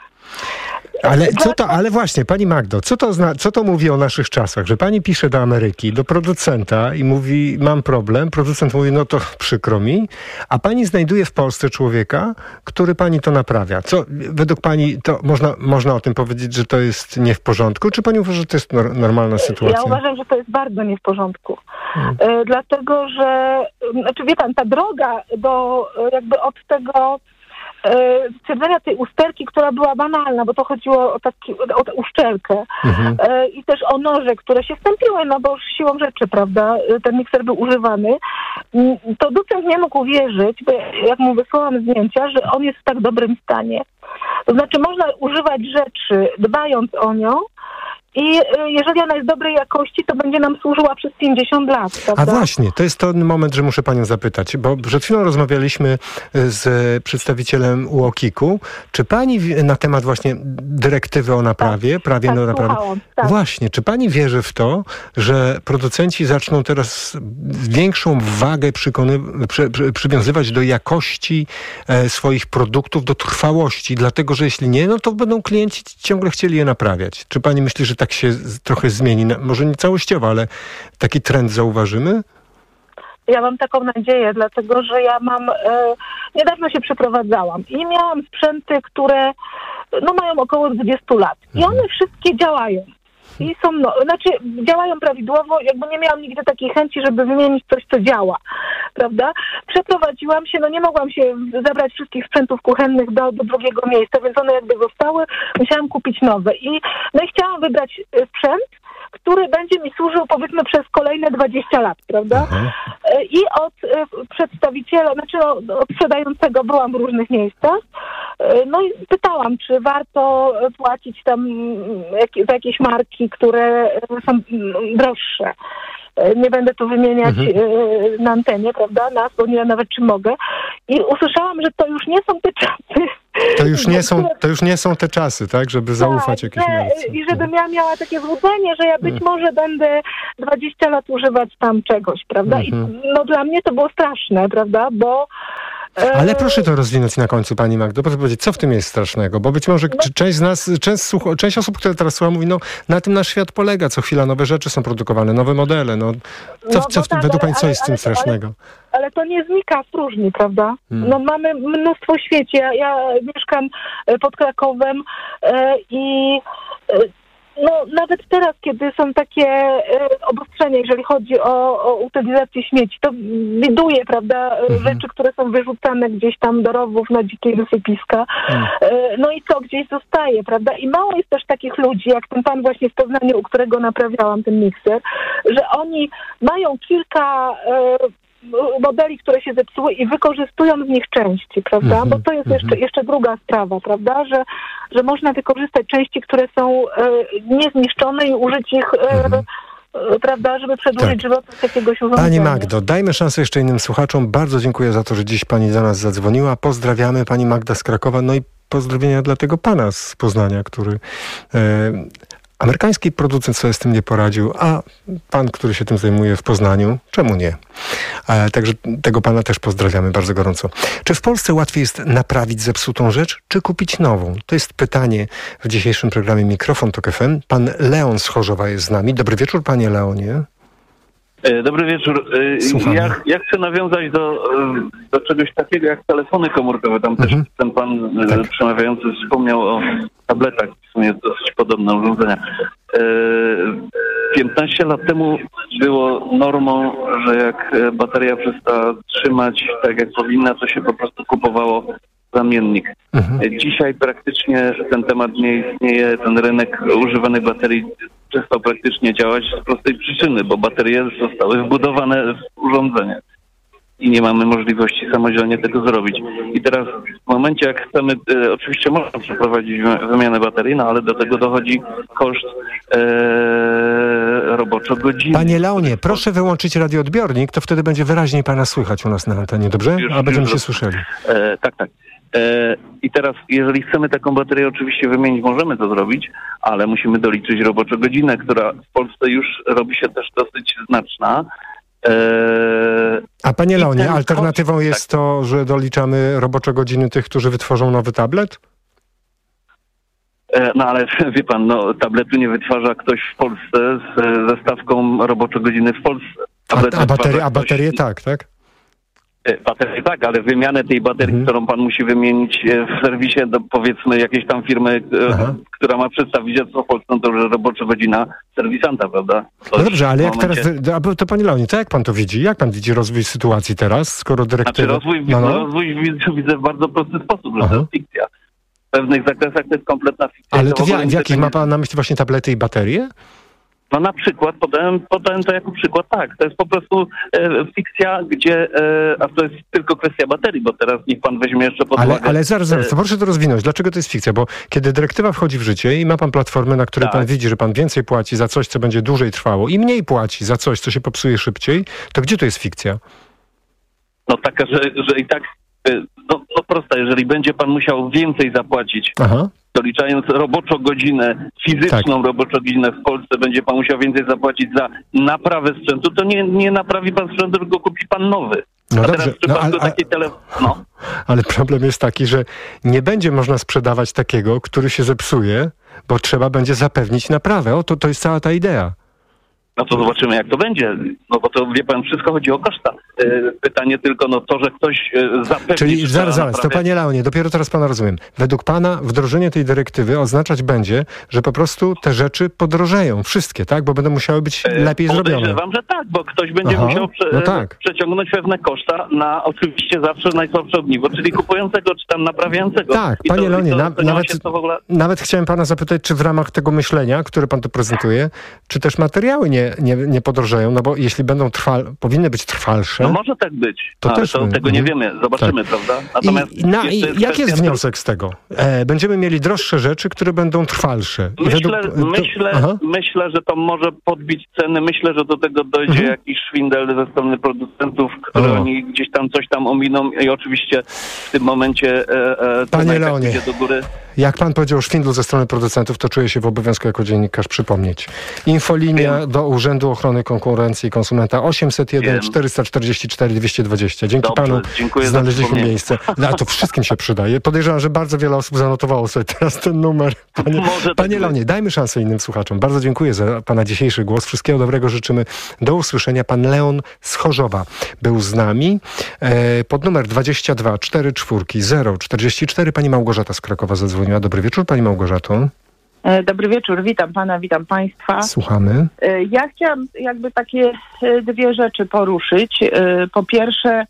Ale co to, ale właśnie, pani Magdo, co to, zna, co to mówi o naszych czasach? Że pani pisze do Ameryki, do producenta i mówi, mam problem, producent mówi, no to przykro mi, a pani znajduje w Polsce człowieka, który pani to naprawia. Co według pani, to można, można o tym powiedzieć, że to jest nie w porządku, czy pani uważa, że to jest nor- normalna sytuacja? Ja uważam, że to jest bardzo nie w porządku. Hmm. E, dlatego, że, znaczy wie pan, ta droga do, jakby od tego stwierdzenia tej usterki, która była banalna, bo to chodziło o, taki, o tę uszczelkę mhm. e, i też o noże, które się stępiły, no bo już siłą rzeczy, prawda, ten mikser był używany. Producent nie mógł uwierzyć, bo jak mu wysłałam zdjęcia, że on jest w tak dobrym stanie. To znaczy można używać rzeczy, dbając o nią, i jeżeli ona jest dobrej jakości, to będzie nam służyła przez pięćdziesiąt lat. Prawda? A właśnie, to jest ten moment, że muszę panią zapytać, bo przed chwilą rozmawialiśmy z przedstawicielem U O K I K-u. Czy pani na temat właśnie dyrektywy o naprawie, tak, prawie tak, o naprawie, tak. Właśnie, czy pani wierzy w to, że producenci zaczną teraz większą wagę przykony, przy, przy, przywiązywać do jakości e, swoich produktów, do trwałości, dlatego, że jeśli nie, no to będą klienci ciągle chcieli je naprawiać. Czy pani myśli, że tak się trochę zmieni? Może nie całościowo, ale taki trend zauważymy? Ja mam taką nadzieję, dlatego że ja mam, e, niedawno się przeprowadzałam i miałam sprzęty, które no, mają około dwadzieścia lat i one wszystkie działają. i są, no, znaczy działają prawidłowo, jakby nie miałam nigdy takiej chęci, żeby wymienić coś, co działa, prawda? Przeprowadziłam się, no nie mogłam się zabrać wszystkich sprzętów kuchennych do, do drugiego miejsca, więc one jakby zostały, musiałam kupić nowe i no i chciałam wybrać sprzęt, który będzie mi służył powiedzmy przez kolejne dwadzieścia lat, prawda? Aha. I od przedstawiciela, znaczy no, od sprzedającego byłam w różnych miejscach, no i pytałam, czy warto płacić tam jak, za jakieś marki, które są droższe. Nie będę tu wymieniać mhm. na antenie, prawda, nas, bo nie wiem nawet, czy mogę. I usłyszałam, że to już nie są te czasy. To już nie są, to już nie są te czasy, tak, żeby zaufać tak, jakiejś marce. I żebym ja miała takie złudzenie, że ja być mhm. może będę dwadzieścia lat używać tam czegoś, prawda? Mhm. I no dla mnie to było straszne, prawda, bo ale proszę to rozwinąć na końcu, pani Magdo, proszę powiedzieć, co w tym jest strasznego? Bo być może no. część z nas, część, słuch- część osób, które teraz słucha, mówi, no na tym nasz świat polega, co chwila nowe rzeczy są produkowane, nowe modele, no co, no, co no w tym, tak, według ale, pani, co ale, jest w tym ale, strasznego? Ale, ale to nie znika w próżni, prawda? Hmm. No mamy mnóstwo w świecie, ja, ja mieszkam pod Krakowem e, i e, no nawet teraz, kiedy są takie e, obostrzenia, jeżeli chodzi o, o utylizację śmieci, to widuję, prawda, mhm. rzeczy, które są wyrzucane gdzieś tam do rowów na dzikie wysypiska. Mhm. E, no i co, gdzieś zostaje, prawda? I mało jest też takich ludzi, jak ten pan właśnie w Poznaniu, u którego naprawiałam ten mikser, że oni mają kilka e, modeli, które się zepsuły i wykorzystują z nich części, prawda? Mm-hmm, Bo to jest mm-hmm. jeszcze, jeszcze druga sprawa, prawda? Że, że można wykorzystać części, które są e, niezniszczone i użyć ich e, mm-hmm. e, prawda, żeby przedłużyć tak. żywotność jakiegoś urządzenia. Pani Magdo, dajmy szansę jeszcze innym słuchaczom. Bardzo dziękuję za to, że dziś pani do nas zadzwoniła. Pozdrawiamy, pani Magda z Krakowa, no i pozdrowienia dla tego pana z Poznania, który... E, amerykański producent sobie z tym nie poradził, a pan, który się tym zajmuje w Poznaniu, czemu nie? E, także tego pana też pozdrawiamy bardzo gorąco. Czy w Polsce łatwiej jest naprawić zepsutą rzecz, czy kupić nową? To jest pytanie w dzisiejszym programie Mikrofon Tok F M. Pan Leon z Chorzowa jest z nami. Dobry wieczór, panie Leonie. Dobry wieczór. Ja, ja chcę nawiązać do, do czegoś takiego jak telefony komórkowe. Tam mhm. też ten pan tak. przemawiający wspomniał o tabletach, w sumie dosyć podobne urządzenia. piętnaście lat temu było normą, że jak bateria przestała trzymać tak jak powinna, to się po prostu kupowało zamiennik. Mhm. Dzisiaj praktycznie ten temat nie istnieje, ten rynek używanych baterii przestał praktycznie działać z prostej przyczyny, bo baterie zostały wbudowane w urządzenie i nie mamy możliwości samodzielnie tego zrobić. I teraz w momencie, jak chcemy, e, oczywiście można przeprowadzić wymianę baterii, no ale do tego dochodzi koszt e, roboczo-godziny. Panie Leonie, proszę wyłączyć radioodbiornik, to wtedy będzie wyraźniej pana słychać u nas na antenie, dobrze? Już, A będziemy się słyszeli. E, tak, tak. I teraz, jeżeli chcemy taką baterię oczywiście wymienić, możemy to zrobić, ale musimy doliczyć roboczą godzinę, która w Polsce już robi się też dosyć znaczna. A panie Leonie, alternatywą jest tak. to, że doliczamy robocze godziny tych, którzy wytworzą nowy tablet? No ale wie pan, no tabletu nie wytwarza ktoś w Polsce z, ze stawką roboczej godziny w Polsce. A, a, baterie, a baterie tak, tak? Baterii tak, ale wymianę tej baterii, mhm. którą pan musi wymienić w serwisie do powiedzmy jakiejś tam firmy, Aha. która ma przedstawicielstwo w Polsce, to już robocza godzina serwisanta, prawda? To no dobrze, ale jak momencie... teraz, to panie Leonie, to jak pan to widzi? Jak pan widzi rozwój sytuacji teraz, skoro dyrektywa... Znaczy rozwój, no, no. rozwój widzę, widzę w bardzo prosty sposób, że Aha. to jest fikcja. W pewnych zakresach to jest kompletna fikcja. Ale to w, w jakich ma pan na myśli właśnie tablety i baterie? No na przykład, podałem, podałem to jako przykład, tak, to jest po prostu e, fikcja, gdzie, e, a to jest tylko kwestia baterii, bo teraz niech pan weźmie jeszcze pod uwagę... Ale, ale zaraz, zaraz, to proszę to rozwinąć. Dlaczego to jest fikcja? Bo kiedy dyrektywa wchodzi w życie i ma pan platformę, na której tak. pan widzi, że pan więcej płaci za coś, co będzie dłużej trwało i mniej płaci za coś, co się popsuje szybciej, to gdzie to jest fikcja? No taka, że, że i tak, no, no prosta, jeżeli będzie pan musiał więcej zapłacić... Aha. Doliczając roboczą godzinę, fizyczną tak. roboczą godzinę w Polsce, będzie pan musiał więcej zapłacić za naprawę sprzętu, to nie, nie naprawi pan sprzętu, tylko kupi pan nowy. No a dobrze, teraz w przypadku no, ale, takiej tele... no. ale problem jest taki, że nie będzie można sprzedawać takiego, który się zepsuje, bo trzeba będzie zapewnić naprawę. O, to, to jest cała ta idea. No to zobaczymy, jak to będzie. No bo to, wie pan, wszystko chodzi o koszta. Pytanie tylko, no to, że ktoś zapewni... Czyli zaraz, zaraz, naprawia... to panie Leonie, dopiero teraz pana rozumiem. Według pana wdrożenie tej dyrektywy oznaczać będzie, że po prostu te rzeczy podrożeją. Wszystkie, tak? Bo będą musiały być lepiej zrobione. Podejrzewam, że tak, bo ktoś będzie Aha, musiał prze... no tak. przeciągnąć pewne koszta na oczywiście zawsze najsłabsze ogniwo, czyli kupującego, czy tam naprawiającego. Tak, I panie to, Leonie, to, na, to nawet, w ogóle... nawet chciałem pana zapytać, czy w ramach tego myślenia, które pan tu prezentuje, czy też materiały nie, nie, nie podrożeją, no bo jeśli będą trwal, powinny być trwalsze... No może tak być, to ale też to, tego nie wiemy, zobaczymy, tak. prawda? Natomiast I, na, i jest jaki jest kwestia... wniosek z tego? E, będziemy mieli droższe rzeczy, które będą trwalsze. I Myślę, według, myślę, to, myślę, że to może podbić ceny. Myślę, że do tego dojdzie Mhm. jakiś szwindel ze strony producentów, które O. oni gdzieś tam coś tam ominą i oczywiście w tym momencie e, e, Panie cena i tak Leonie, idzie do góry. jak pan powiedział o szwindlu ze strony producentów, to czuję się w obowiązku jako dziennikarz przypomnieć. Infolinia Wiem. do Urzędu Ochrony Konkurencji i Konsumenta osiemset jeden Wiem. czterysta czterdzieści cztery dwieście dwadzieścia. Dzięki Dobrze, panu dziękuję za znaleźliśmy przypomnienie. miejsce. No, a to wszystkim się przydaje. Podejrzewam, że bardzo wiele osób zanotowało sobie teraz ten numer. Panie, Może tak panie być. Leonie, dajmy szansę innym słuchaczom. Bardzo dziękuję za pana dzisiejszy głos. Wszystkiego dobrego życzymy. Do usłyszenia. Pan Leon z Chorzowa był z nami. E, pod numer dwadzieścia dwa czterdzieści cztery zero czterdzieści cztery pani Małgorzata z Krakowa zadzwoniła. Dobry wieczór, pani Małgorzato. Dobry wieczór, witam pana, witam państwa. Słuchamy. Ja chciałam jakby takie dwie rzeczy poruszyć. Po pierwsze,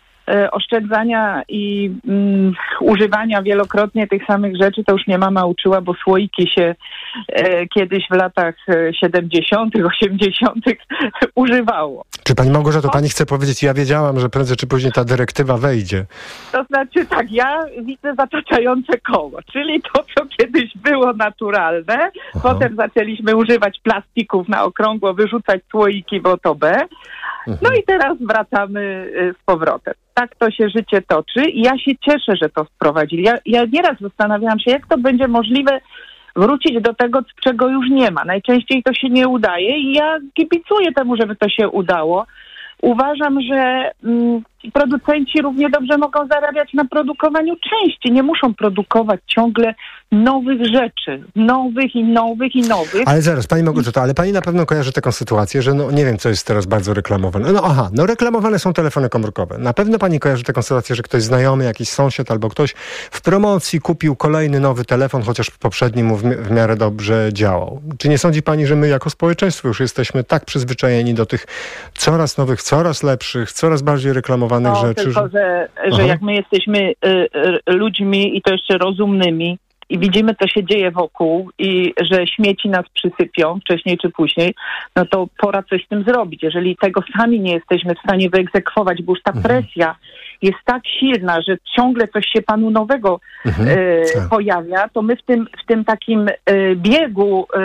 oszczędzania i mm, używania wielokrotnie tych samych rzeczy, to już mnie mama uczyła, bo słoiki się e, kiedyś w latach siedemdziesiątych, osiemdziesiątych używało. Czy pani Małgorzato, pani chce powiedzieć, ja wiedziałam, że prędzej czy później ta dyrektywa wejdzie. To znaczy tak, ja widzę zataczające koło, czyli to, co kiedyś było naturalne, Aha. potem zaczęliśmy używać plastików na okrągło, wyrzucać słoiki w O to B, no i teraz wracamy z powrotem. Tak to się życie toczy i ja się cieszę, że to wprowadzili. Ja, ja nieraz zastanawiałam się, jak to będzie możliwe wrócić do tego, czego już nie ma. Najczęściej to się nie udaje i ja kibicuję temu, żeby to się udało. Uważam, że mm, producenci równie dobrze mogą zarabiać na produkowaniu części. Nie muszą produkować ciągle nowych rzeczy. Nowych i nowych i nowych. Ale zaraz, pani Małgorzato, ale pani na pewno kojarzy taką sytuację, że no nie wiem, co jest teraz bardzo reklamowane. No aha, no reklamowane są telefony komórkowe. Na pewno pani kojarzy taką sytuację, że ktoś znajomy, jakiś sąsiad albo ktoś w promocji kupił kolejny nowy telefon, chociaż poprzedni mu w, mi- w miarę dobrze działał. Czy nie sądzi pani, że my jako społeczeństwo już jesteśmy tak przyzwyczajeni do tych coraz nowych, coraz lepszych, coraz bardziej reklamowanych No, rzeczy? tylko, że, że Aha. jak my jesteśmy y, y, ludźmi i to jeszcze rozumnymi i widzimy, co się dzieje wokół i że śmieci nas przysypią wcześniej czy później, no to pora coś z tym zrobić. Jeżeli tego sami nie jesteśmy w stanie wyegzekwować, bo już ta presja jest tak silna, że ciągle coś się panu nowego Mhm. e, Tak. pojawia, to my w tym, w tym takim e, biegu e,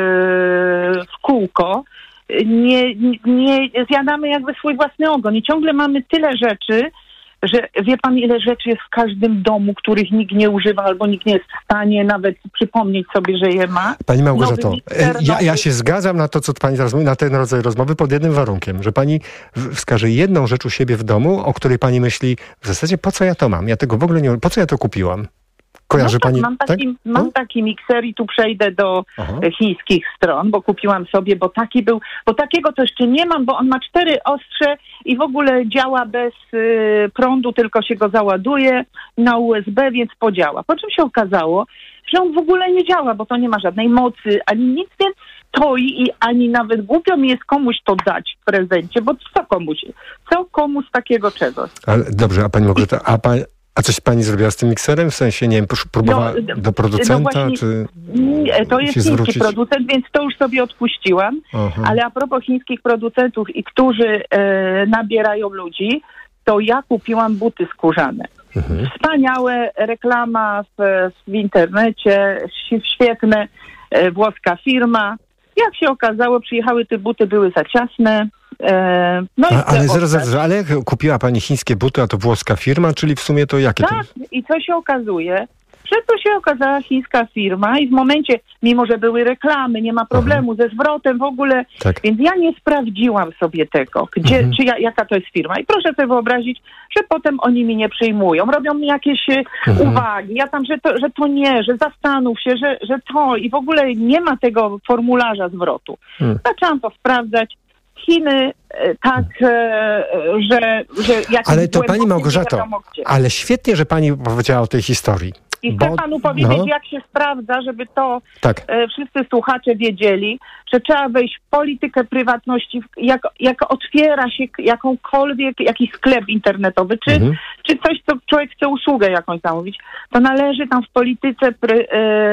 w kółko nie, nie zjadamy jakby swój własny ogon i ciągle mamy tyle rzeczy, że wie pan, ile rzeczy jest w każdym domu, których nikt nie używa albo nikt nie jest w stanie nawet przypomnieć sobie, że je ma. Pani Małgorzato, Nowy mikser, ja, ja nowy- się zgadzam na to, co pani teraz mówi, na ten rodzaj rozmowy pod jednym warunkiem, że pani w- wskaże jedną rzecz u siebie w domu, o której pani myśli, w zasadzie po co ja to mam? Ja tego w ogóle nie... Po co ja to kupiłam? Kojarzy no tak, pani... mam taki, tak? mam taki mikser i tu przejdę do Aha. e, chińskich stron, bo kupiłam sobie, bo taki był, bo takiego to jeszcze nie mam, bo on ma cztery ostrze i w ogóle działa bez y, prądu, tylko się go załaduje na U S B, więc podziała. Po czym się okazało, że on w ogóle nie działa, bo to nie ma żadnej mocy, ani nic, więc stoi i ani nawet głupio mi jest komuś to dać w prezencie, bo co komuś, co komuś takiego czegoś. Ale dobrze, a pani Małgorzata, a, pani, a coś pani zrobiła z tym mikserem? W sensie, nie wiem, posz- próbowała No, do producenta, no właśnie, czy nie, to jest się chiński zwrócić? producent, więc to już sobie odpuściłam. Aha. Ale a propos chińskich producentów i którzy e, nabierają ludzi, to ja kupiłam buty skórzane. Mhm. Wspaniałe, reklama w, w internecie, ś- świetne, e, włoska firma. Jak się okazało, przyjechały te buty, były za ciasne. E, no i A, ale chcę zaraz, oddać. zaraz, ale jak kupiła pani chińskie buty, a to włoska firma, czyli w sumie to jakie to... Tak, i co się okazuje? Że to się okazała chińska firma i w momencie, mimo że były reklamy, nie ma problemu ze zwrotem w ogóle, Tak. więc ja nie sprawdziłam sobie tego, gdzie, Mhm. czy ja, jaka to jest firma. I proszę sobie wyobrazić, że potem oni mi nie przyjmują, robią mi jakieś e, Mhm. uwagi, ja tam, że to, że to nie, że zastanów się, że, że to i w ogóle nie ma tego formularza zwrotu. Hmm. Zaczęłam to sprawdzać, Chiny e, tak, e, że, że jakieś Ale to pani głębokie Małgorzato, nie wiadomo gdzie. ale świetnie, że pani powiedziała o tej historii. I bo, chcę panu powiedzieć, no, jak się sprawdza, żeby to tak. e, wszyscy słuchacze wiedzieli, że trzeba wejść w politykę prywatności, w- jak, jak otwiera się k- jakąkolwiek, jakiś sklep internetowy, czy, Mhm. czy coś, co człowiek chce usługę jakąś zamówić, to należy tam w polityce, pry,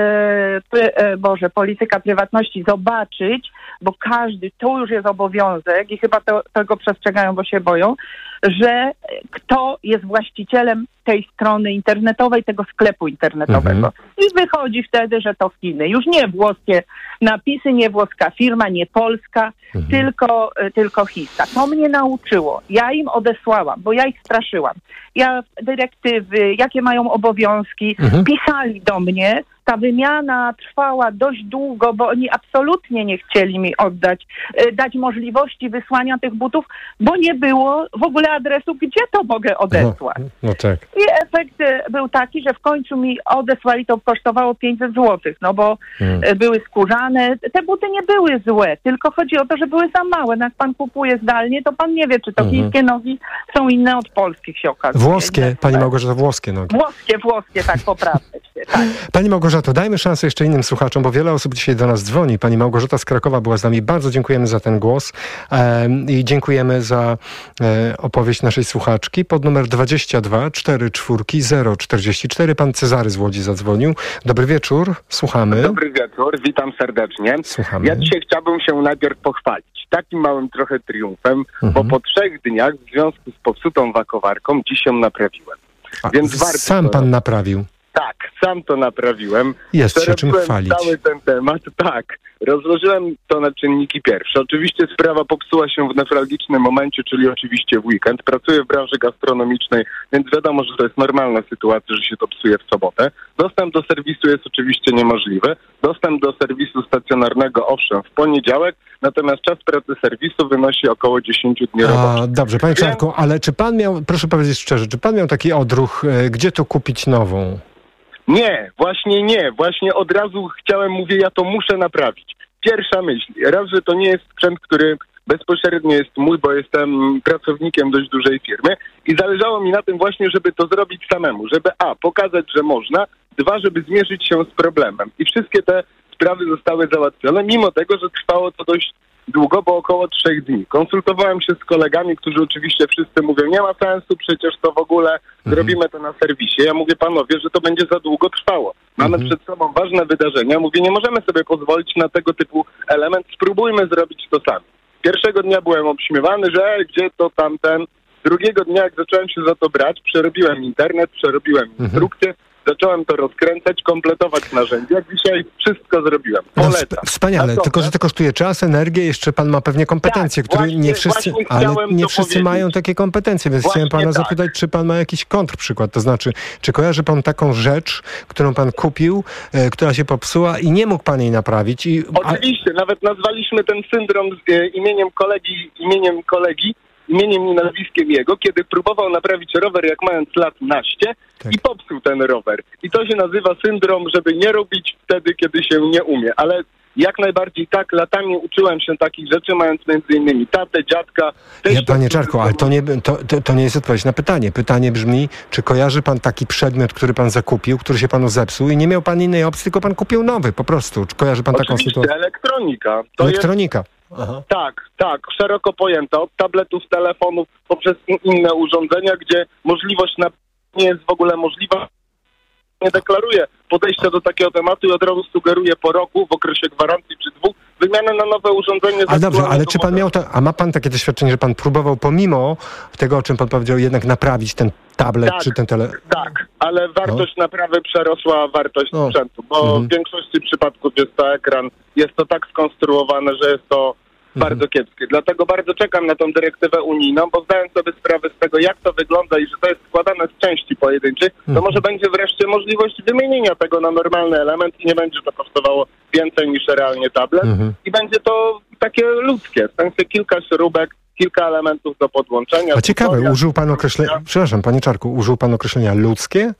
e, pry, e, Boże, polityka prywatności zobaczyć, bo każdy, to już jest obowiązek i chyba to, tego przestrzegają, bo się boją, że kto jest właścicielem tej strony internetowej, tego sklepu internetowego. Mhm. I wychodzi wtedy, że to Chiny. Już nie włoskie napisy, nie włoska firma, nie polska, Mhm. tylko, tylko chińska. To mnie nauczyło. Ja im odesłałam, bo ja ich straszyłam. Ja dyrektywy, jakie mają obowiązki, Mhm. pisali do mnie. Ta wymiana trwała dość długo, bo oni absolutnie nie chcieli mi oddać, e, dać możliwości wysłania tych butów, bo nie było w ogóle adresu, gdzie to mogę odesłać. No, no tak. I efekt e, był taki, że w końcu mi odesłali, to kosztowało pięćset złotych, no bo Mm. e, były skórzane. Te buty nie były złe, tylko chodzi o to, że były za małe. No jak pan kupuje zdalnie, to pan nie wie, czy to Mhm. chińskie nogi są inne od polskich, się okazuje. Włoskie, pani Małgorzato, włoskie nogi. Włoskie, włoskie, tak, poprawę się, tak. Pani Małgorzato, dajmy szansę jeszcze innym słuchaczom, bo wiele osób dzisiaj do nas dzwoni. Pani Małgorzata z Krakowa była z nami. Bardzo dziękujemy za ten głos em, i dziękujemy za e, opowieść naszej słuchaczki. Pod numer dwadzieścia dwa cztery cztery zero czterdzieści cztery pan Cezary z Łodzi zadzwonił. Dobry wieczór, słuchamy. Dobry wieczór, witam serdecznie. Słuchamy. Ja dzisiaj chciałbym się najpierw pochwalić takim małym trochę triumfem, Mhm. bo po trzech dniach w związku z popsutą wakowarką dziś ją naprawiłem. A, Więc warto sam to pan robić. naprawił. Tak, sam to naprawiłem. Jest się czym Przerobiłem chwalić. cały ten temat, tak. Rozłożyłem to na czynniki pierwsze. Oczywiście sprawa popsuła się w newralgicznym momencie, czyli oczywiście w weekend. Pracuję w branży gastronomicznej, więc wiadomo, że to jest normalna sytuacja, że się to psuje w sobotę. Dostęp do serwisu jest oczywiście niemożliwy. Dostęp do serwisu stacjonarnego owszem w poniedziałek, natomiast czas pracy serwisu wynosi około dziesięć dni roboczych. A, dobrze, panie Czarku, ale czy pan miał, proszę powiedzieć szczerze, czy pan miał taki odruch, e, gdzie tu kupić nową? Nie, właśnie nie. Właśnie od razu chciałem, mówię, ja to muszę naprawić. Pierwsza myśl. Raz, że to nie jest sprzęt, który bezpośrednio jest mój, bo jestem pracownikiem dość dużej firmy i zależało mi na tym właśnie, żeby to zrobić samemu. Żeby a, pokazać, że można, dwa, żeby zmierzyć się z problemem. I wszystkie te sprawy zostały załatwione, mimo tego, że trwało to dość długo, bo około trzech dni. Konsultowałem się z kolegami, którzy oczywiście wszyscy mówią, nie ma sensu, przecież to w ogóle zrobimy to na serwisie. Ja mówię, panowie, że to będzie za długo trwało. Mamy Mhm. przed sobą ważne wydarzenia. Mówię, nie możemy sobie pozwolić na tego typu element, spróbujmy zrobić to sami. Pierwszego dnia byłem obśmiewany, że e, gdzie to tamten. Drugiego dnia, jak zacząłem się za to brać, przerobiłem internet, przerobiłem instrukcję, zacząłem to rozkręcać, kompletować narzędzia. Dzisiaj wszystko zrobiłem. No, Polecam. sp- wspaniale, Natomiast- tylko że to kosztuje czas, energię, jeszcze pan ma pewnie kompetencje, Tak, które właśnie- nie wszyscy, właśnie ale chciałem nie to wszyscy powiedzieć. mają takie kompetencje, więc Właśnie chciałem pana tak. zapytać, czy pan ma jakiś kontrprzykład, to znaczy, czy kojarzy pan taką rzecz, którą pan kupił, e, która się popsuła i nie mógł pan jej naprawić i... a- Oczywiście, nawet nazwaliśmy ten syndrom z e, imieniem kolegi, imieniem kolegi, imieniem i nazwiskiem jego, kiedy próbował naprawić rower, jak mając lat naście Tak. i popsuł ten rower. I to się nazywa syndrom, żeby nie robić wtedy, kiedy się nie umie. Ale jak najbardziej tak, latami uczyłem się takich rzeczy, mając między innymi tatę, dziadka. Ja, teścia, panie którzy Czarku, ale to nie, to, to, to nie jest odpowiedź na pytanie. Pytanie brzmi, czy kojarzy pan taki przedmiot, który pan zakupił, który się panu zepsuł i nie miał pan innej opcji, tylko pan kupił nowy po prostu. Czy kojarzy pan taką Oczywiście, sytuację? elektronika. To Elektronika. Jest, tak, tak, szeroko pojęta. Od tabletów, telefonów, poprzez in, inne urządzenia, gdzie możliwość na nie jest w ogóle możliwa. Nie deklaruje podejścia do takiego tematu i od razu sugeruje po roku, w okresie gwarancji czy dwóch, wymianę na nowe urządzenie. A z dobrze, ale aktualnego czy pan modelu. miał to, a ma pan takie doświadczenie, że pan próbował pomimo tego, o czym pan powiedział, jednak naprawić ten tablet Tak, czy ten tele... Tak, ale wartość naprawy przerosła wartość No. sprzętu, bo Mhm. w większości przypadków jest to ekran, jest to tak skonstruowane, że jest to bardzo kiepskie. Dlatego bardzo czekam na tą dyrektywę unijną, bo zdając sobie sprawę z tego, jak to wygląda i że to jest składane z części pojedynczych, to Mhm. może będzie wreszcie możliwość wymienienia tego na normalny element i nie będzie to kosztowało więcej niż realnie tablet Mhm. i będzie to takie ludzkie, w sensie kilka śrubek, kilka elementów do podłączenia. A ciekawe, tutorial. użył pan określenia, przepraszam, panie Czarku, użył pan określenia ludzkie?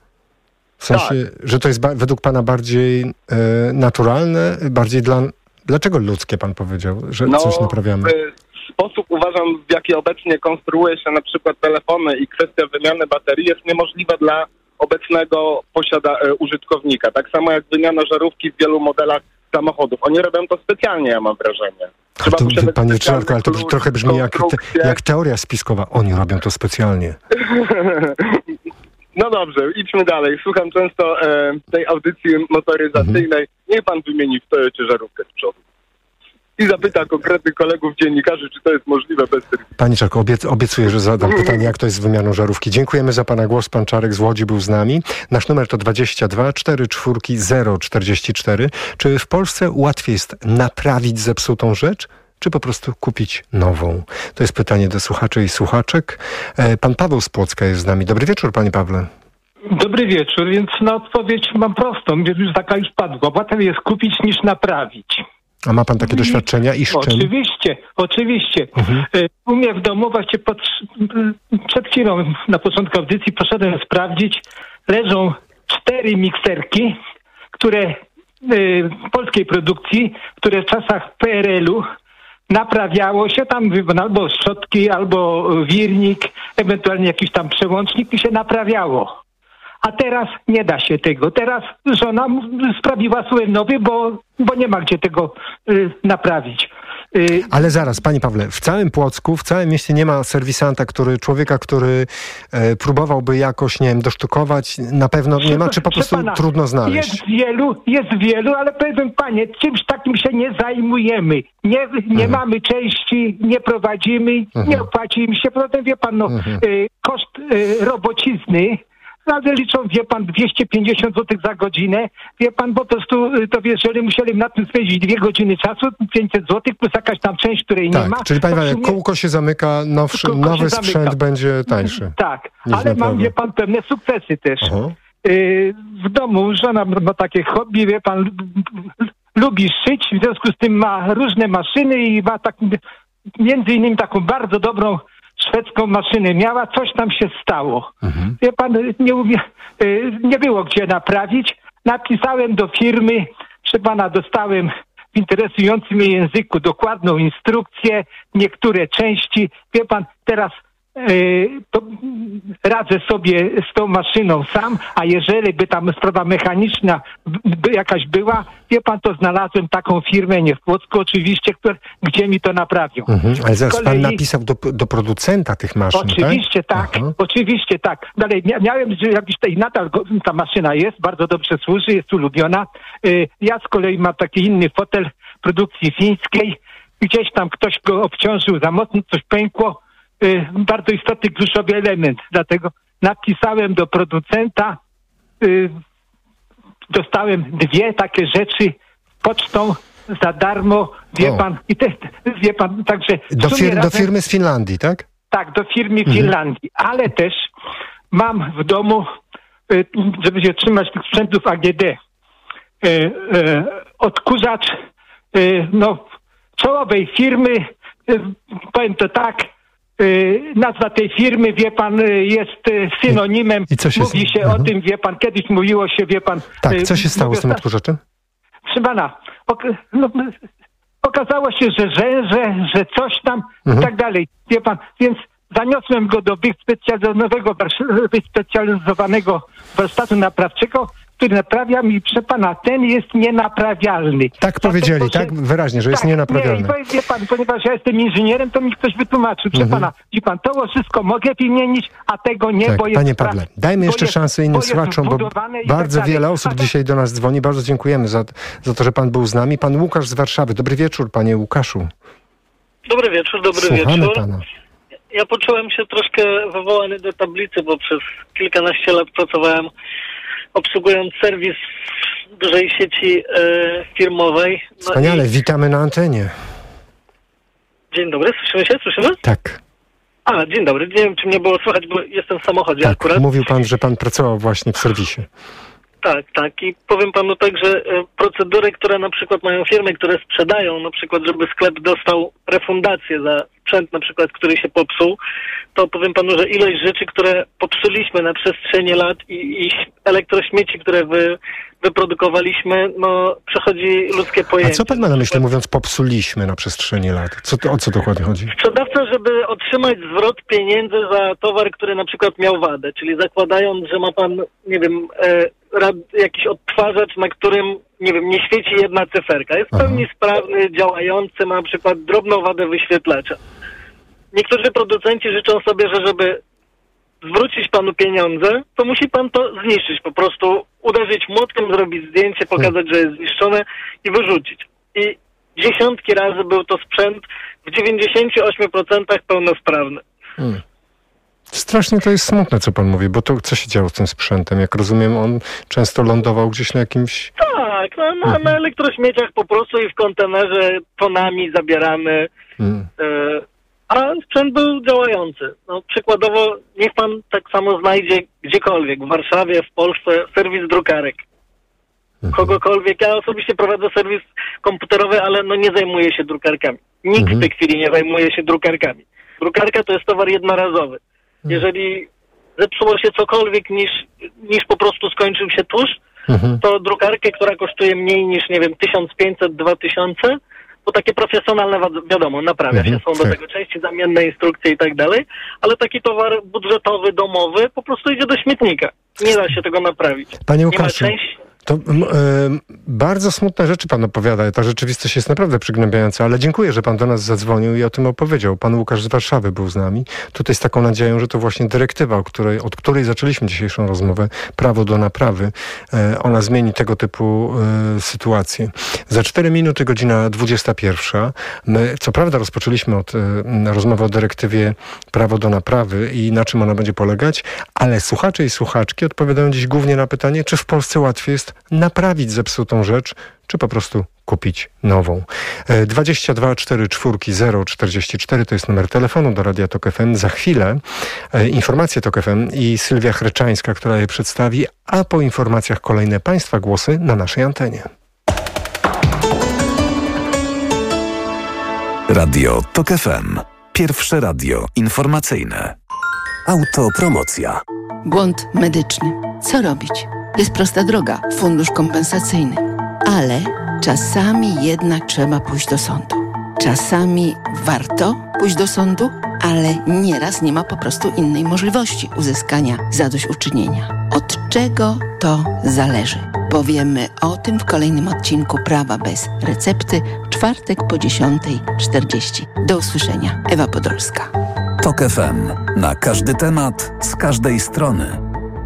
W sensie, Tak. że to jest ba- według pana bardziej e, naturalne, bardziej dla... Dlaczego ludzkie pan powiedział, że coś naprawiamy? y, sposób, uważam, w jaki obecnie konstruuje się na przykład telefony i kwestia wymiany baterii jest niemożliwa dla obecnego posiada e, użytkownika. Tak samo jak wymiana żarówki w wielu modelach samochodów. Oni robią to specjalnie, ja mam wrażenie. Trzeba to, panie Ryszardku, ale to klucz, trochę brzmi jak, te, jak teoria spiskowa. Oni robią to specjalnie. No dobrze, idźmy dalej. Słucham często e, tej audycji motoryzacyjnej. Mhm. Niech pan wymieni w Toyocie żarówkę z przodu. I zapyta konkretnych kolegów dziennikarzy, czy to jest możliwe bez ryzyka. Panie Czarku, obiec, obiecuję, że zadam pytanie, jak to jest z wymianą żarówki. Dziękujemy za pana głos. Pan Czarek z Łodzi był z nami. Nasz numer to dwadzieścia dwa cztery cztery zero czterdzieści cztery. Czy w Polsce łatwiej jest naprawić zepsutą rzecz, czy po prostu kupić nową? To jest pytanie do słuchaczy i słuchaczek. Pan Paweł z Płocka jest z nami. Dobry wieczór, panie Pawle. Dobry wieczór, więc na odpowiedź mam prostą, więc już taka już padła. Łatwiej jest kupić niż naprawić. A ma pan takie doświadczenia i z czym? Oczywiście, oczywiście. Mhm. U mnie w domu właśnie pod, przed chwilą na początku audycji poszedłem sprawdzić, leżą cztery mikserki, które y, polskiej produkcji, które w czasach P R L u naprawiało się tam albo szczotki, albo wirnik, ewentualnie jakiś tam przełącznik i się naprawiało. A teraz nie da się tego. Teraz żona sprawiła sobie nowy, bo, bo nie ma gdzie tego y, naprawić. Y, Ale zaraz, panie Pawle, w całym Płocku, w całym mieście nie ma serwisanta, który, człowieka, który e, próbowałby jakoś, nie wiem, dosztukować. Na pewno nie ma, czy po prostu pana, trudno znaleźć? Jest wielu, jest wielu, ale powiem panie, czymś takim się nie zajmujemy. Nie, nie mhm. mamy części, nie prowadzimy, mhm. nie opłacimy się. Potem wie pan, no, mhm. y, koszt y, robocizny, ale liczą, wie pan, dwieście pięćdziesiąt złotych za godzinę. Wie pan, po prostu, to wiesz, jeżeli musieli na tym spędzić dwie godziny czasu, pięćset złotych plus jakaś tam część, której tak, nie ma. Czyli panie, jak kółko się zamyka, nowszy, nowy sprzęt zamyka. Będzie tańszy. Tak, ale mam, wie pan, pewne sukcesy też. Yy, w domu żona ma takie hobby, wie pan, lubi szyć, w związku z tym ma różne maszyny i ma tak, między innymi taką bardzo dobrą szwedzką maszynę miała, coś tam się stało. Mhm. Wie pan, nie, umie, nie było gdzie naprawić. Napisałem do firmy, przy pana dostałem w interesującym mnie języku dokładną instrukcję, niektóre części. Wie pan, teraz yy, to radzę sobie z tą maszyną sam, a jeżeli by tam sprawa mechaniczna by jakaś była, wie pan, to znalazłem taką firmę, nie w Płocku oczywiście, które, gdzie mi to naprawią. Mhm. Ale zaraz kolei... pan napisał do, do producenta tych maszyn, Oczywiście tak? tak, Aha. oczywiście tak. Dalej mia- miałem, że jakiś tej nadal ta maszyna jest, bardzo dobrze służy, jest ulubiona. Yy, ja z kolei mam taki inny fotel produkcji fińskiej. Gdzieś tam ktoś go obciążył za mocno, coś pękło. Yy, bardzo istotny kluczowy element. Dlatego napisałem do producenta, yy, dostałem dwie takie rzeczy pocztą za darmo, wie o. pan, i te, wie pan, także... Do, fir- razem, do firmy z Finlandii, tak? Tak, do firmy mhm. Finlandii, ale też mam w domu, yy, żeby się trzymać tych sprzętów A G D, yy, yy, odkurzacz, yy, no, czołowej firmy, yy, powiem to tak, Yy, nazwa tej firmy, wie pan, yy, jest yy, synonimem. I co się Mówi się mhm. o tym, wie pan, kiedyś mówiło się, wie pan... Tak, co się stało z tym odkurzaczem? Proszę pana, ok- no, okazało się, że że, że, że coś tam mhm. i tak dalej, wie pan, więc zaniosłem go do wyspecjalizowanego, wyspecjalizowanego warsztatu naprawczego, który naprawia mi, proszę pana, ten jest nienaprawialny. Tak powiedzieli, tak? Się... Wyraźnie, że tak, jest nienaprawialny. Nie, wie pan, ponieważ ja jestem inżynierem, to mi ktoś wytłumaczył. Proszę mhm. pana, wie pan, to wszystko mogę wymienić, a tego nie, tak, bo jest... Panie Pawle, dajmy jeszcze jest, szansę innym słuchaczom, bo bardzo tak wiele osób dzisiaj do nas dzwoni. Bardzo dziękujemy za, za to, że pan był z nami. Pan Łukasz z Warszawy. Dobry wieczór, panie Łukaszu. Dobry wieczór, dobry Słuchamy wieczór. Pana. Ja poczułem się troszkę wywołany do tablicy, bo przez kilkanaście lat pracowałem obsługując serwis dużej sieci e, firmowej. No Wspaniale, i... witamy na antenie. Dzień dobry, słyszymy się? Słyszymy? Tak. A, dzień dobry. Nie wiem, czy mnie było słychać, bo jestem w samochodzie tak, akurat. Mówił pan, że pan pracował właśnie w serwisie. Tak, tak. I powiem panu tak, że e, procedury, które na przykład mają firmy, które sprzedają, na przykład, żeby sklep dostał refundację za sprzęt, na przykład, który się popsuł, to powiem panu, że ilość rzeczy, które popsuliśmy na przestrzeni lat i, i elektrośmieci, które wy, wyprodukowaliśmy, no przechodzi ludzkie pojęcie. A co pan ma na myśli, mówiąc popsuliśmy na przestrzeni lat? Co to, o co dokładnie chodzi? Sprzedawca, żeby otrzymać zwrot pieniędzy za towar, który na przykład miał wadę, czyli zakładając, że ma pan, nie wiem, e, rad, jakiś odtwarzacz, na którym, nie wiem, nie świeci jedna cyferka. Jest w pełni sprawny, działający, ma na przykład drobną wadę wyświetlacza. Niektórzy producenci życzą sobie, że żeby zwrócić panu pieniądze, to musi pan to zniszczyć. Po prostu uderzyć młotkiem, zrobić zdjęcie, pokazać, że jest zniszczone i wyrzucić. I dziesiątki razy był to sprzęt w dziewięćdziesięciu ośmiu procentach pełnosprawny. Hmm. Strasznie to jest smutne, co pan mówi, bo to co się działo z tym sprzętem? Jak rozumiem, on często lądował gdzieś na jakimś... Tak, na, na, na elektrośmieciach po prostu i w kontenerze tonami zabieramy. Hmm. Y- A sprzęt był działający. No, przykładowo, niech pan tak samo znajdzie gdziekolwiek, w Warszawie, w Polsce, serwis drukarek. Kogokolwiek. Ja osobiście prowadzę serwis komputerowy, ale no nie zajmuję się drukarkami. Nikt mhm. w tej chwili nie zajmuje się drukarkami. Drukarka to jest towar jednorazowy. Jeżeli zepsuło się cokolwiek niż, niż po prostu skończył się tusz, mhm. to drukarkę, która kosztuje mniej niż, nie wiem, tysiąc pięćset do dwa tysiące, bo takie profesjonalne, wiadomo, naprawia mhm, się, są do tak. tego części zamienne, instrukcje i tak dalej, ale taki towar budżetowy, domowy po prostu idzie do śmietnika. Nie da się tego naprawić. Panie Nie Łukaszu, ma części... to m, y, bardzo smutne rzeczy pan opowiada. Ta rzeczywistość jest naprawdę przygnębiająca, ale dziękuję, że pan do nas zadzwonił i o tym opowiedział. Pan Łukasz z Warszawy był z nami. Tutaj z taką nadzieją, że to właśnie dyrektywa, o której, od której zaczęliśmy dzisiejszą rozmowę, prawo do naprawy, y, ona zmieni tego typu y, sytuacje. Za cztery minuty, godzina dwudziesta pierwsza. My, co prawda, rozpoczęliśmy od y, rozmowy o dyrektywie prawo do naprawy i na czym ona będzie polegać, ale słuchacze i słuchaczki odpowiadają dziś głównie na pytanie, czy w Polsce łatwiej jest naprawić zepsutą rzecz, czy po prostu kupić nową. dwadzieścia dwa cztery cztery zero czterdzieści cztery to jest numer telefonu do Radia Tok F M. Za chwilę e, informacje Tok F M i Sylwia Chreczańska, która je przedstawi, a po informacjach kolejne Państwa głosy na naszej antenie. Radio Tok F M. Pierwsze radio informacyjne. Autopromocja. Błąd medyczny. Co robić? Jest prosta droga. Fundusz kompensacyjny. Ale czasami jednak trzeba pójść do sądu. Czasami warto pójść do sądu, ale nieraz nie ma po prostu innej możliwości uzyskania zadośćuczynienia. Od czego to zależy? Powiemy o tym w kolejnym odcinku Prawa bez recepty w czwartek po dziesiątej czterdzieści. Do usłyszenia. Ewa Podolska. Tok F M. Na każdy temat, z każdej strony.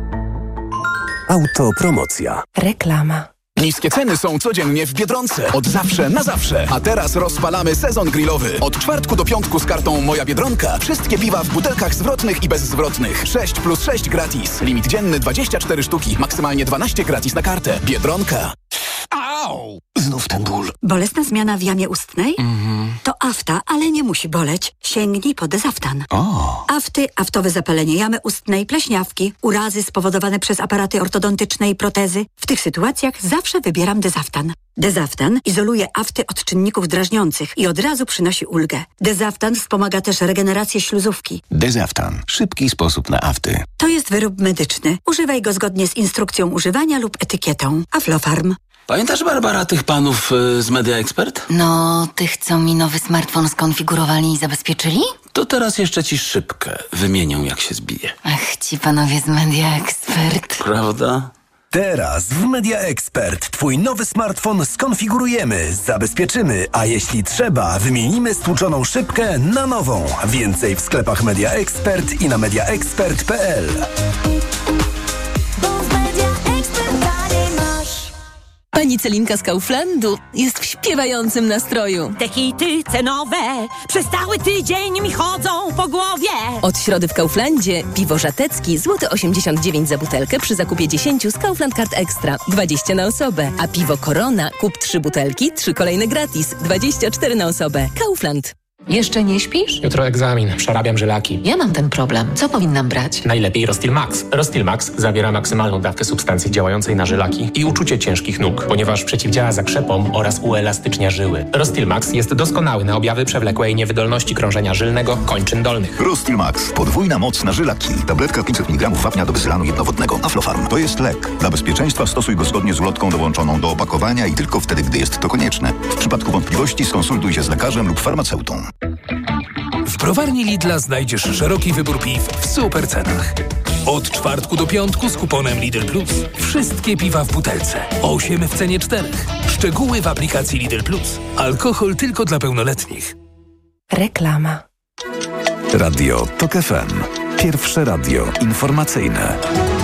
Autopromocja. Reklama. Niskie ceny są codziennie w Biedronce. Od zawsze na zawsze. A teraz rozpalamy sezon grillowy. Od czwartku do piątku z kartą Moja Biedronka. Wszystkie piwa w butelkach zwrotnych i bezzwrotnych. sześć plus sześć gratis. Limit dzienny dwadzieścia cztery sztuki. Maksymalnie dwanaście gratis na kartę. Biedronka. Au! Znów ten ból. Bolesna zmiana w jamie ustnej? Mhm. To afta, ale nie musi boleć. Sięgnij po Dezaftan. O. Afty, aftowe zapalenie jamy ustnej, pleśniawki, urazy spowodowane przez aparaty ortodontyczne i protezy. W tych sytuacjach zawsze wybieram Dezaftan. Dezaftan izoluje afty od czynników drażniących i od razu przynosi ulgę. Dezaftan wspomaga też regenerację śluzówki. Dezaftan. Szybki sposób na afty. To jest wyrób medyczny. Używaj go zgodnie z instrukcją używania lub etykietą. Aflofarm. Pamiętasz, Barbara, tych panów y, z Media Expert? No, tych, co mi nowy smartfon skonfigurowali i zabezpieczyli? To teraz jeszcze ci szybkę wymienią, jak się zbije. Ach, ci panowie z Media Expert. Prawda? Teraz w Media Expert Twój nowy smartfon skonfigurujemy, zabezpieczymy, a jeśli trzeba, wymienimy stłuczoną szybkę na nową. Więcej w sklepach Media Expert i na media expert kropka p l. Pani Celinka z Kauflandu jest w śpiewającym nastroju. Te hity cenowe przez cały tydzień mi chodzą po głowie. Od środy w Kauflandzie piwo żatecki złoty osiemdziesiąt dziewięć za butelkę przy zakupie dziesięciu z Kaufland Card Extra, dwadzieścia na osobę. A piwo Corona kup trzy butelki, trzy kolejne gratis, dwadzieścia cztery na osobę. Kaufland. Jeszcze nie śpisz? Jutro egzamin, przerabiam żylaki. Ja mam ten problem. Co powinnam brać? Najlepiej Rostil Max. Rostil Max zawiera maksymalną dawkę substancji działającej na żylaki i uczucie ciężkich nóg, ponieważ przeciwdziała zakrzepom oraz uelastycznia żyły. Rostil Max jest doskonały na objawy przewlekłej niewydolności krążenia żylnego kończyn dolnych. Rostil Max. Podwójna moc na żylaki. Tabletka pięćset miligramów wapnia do wysylanu jednowodnego. Aflofarm. To jest lek. Dla bezpieczeństwa stosuj go zgodnie z ulotką dołączoną do opakowania i tylko wtedy, gdy jest to konieczne. W przypadku wątpliwości skonsultuj się z lekarzem lub farmaceutą. W browarni Lidla znajdziesz szeroki wybór piw w super cenach. Od czwartku do piątku z kuponem Lidl Plus. Wszystkie piwa w butelce. osiem w cenie czterech. Szczegóły w aplikacji Lidl Plus. Alkohol tylko dla pełnoletnich. Reklama. Radio TOK F M. Pierwsze radio informacyjne.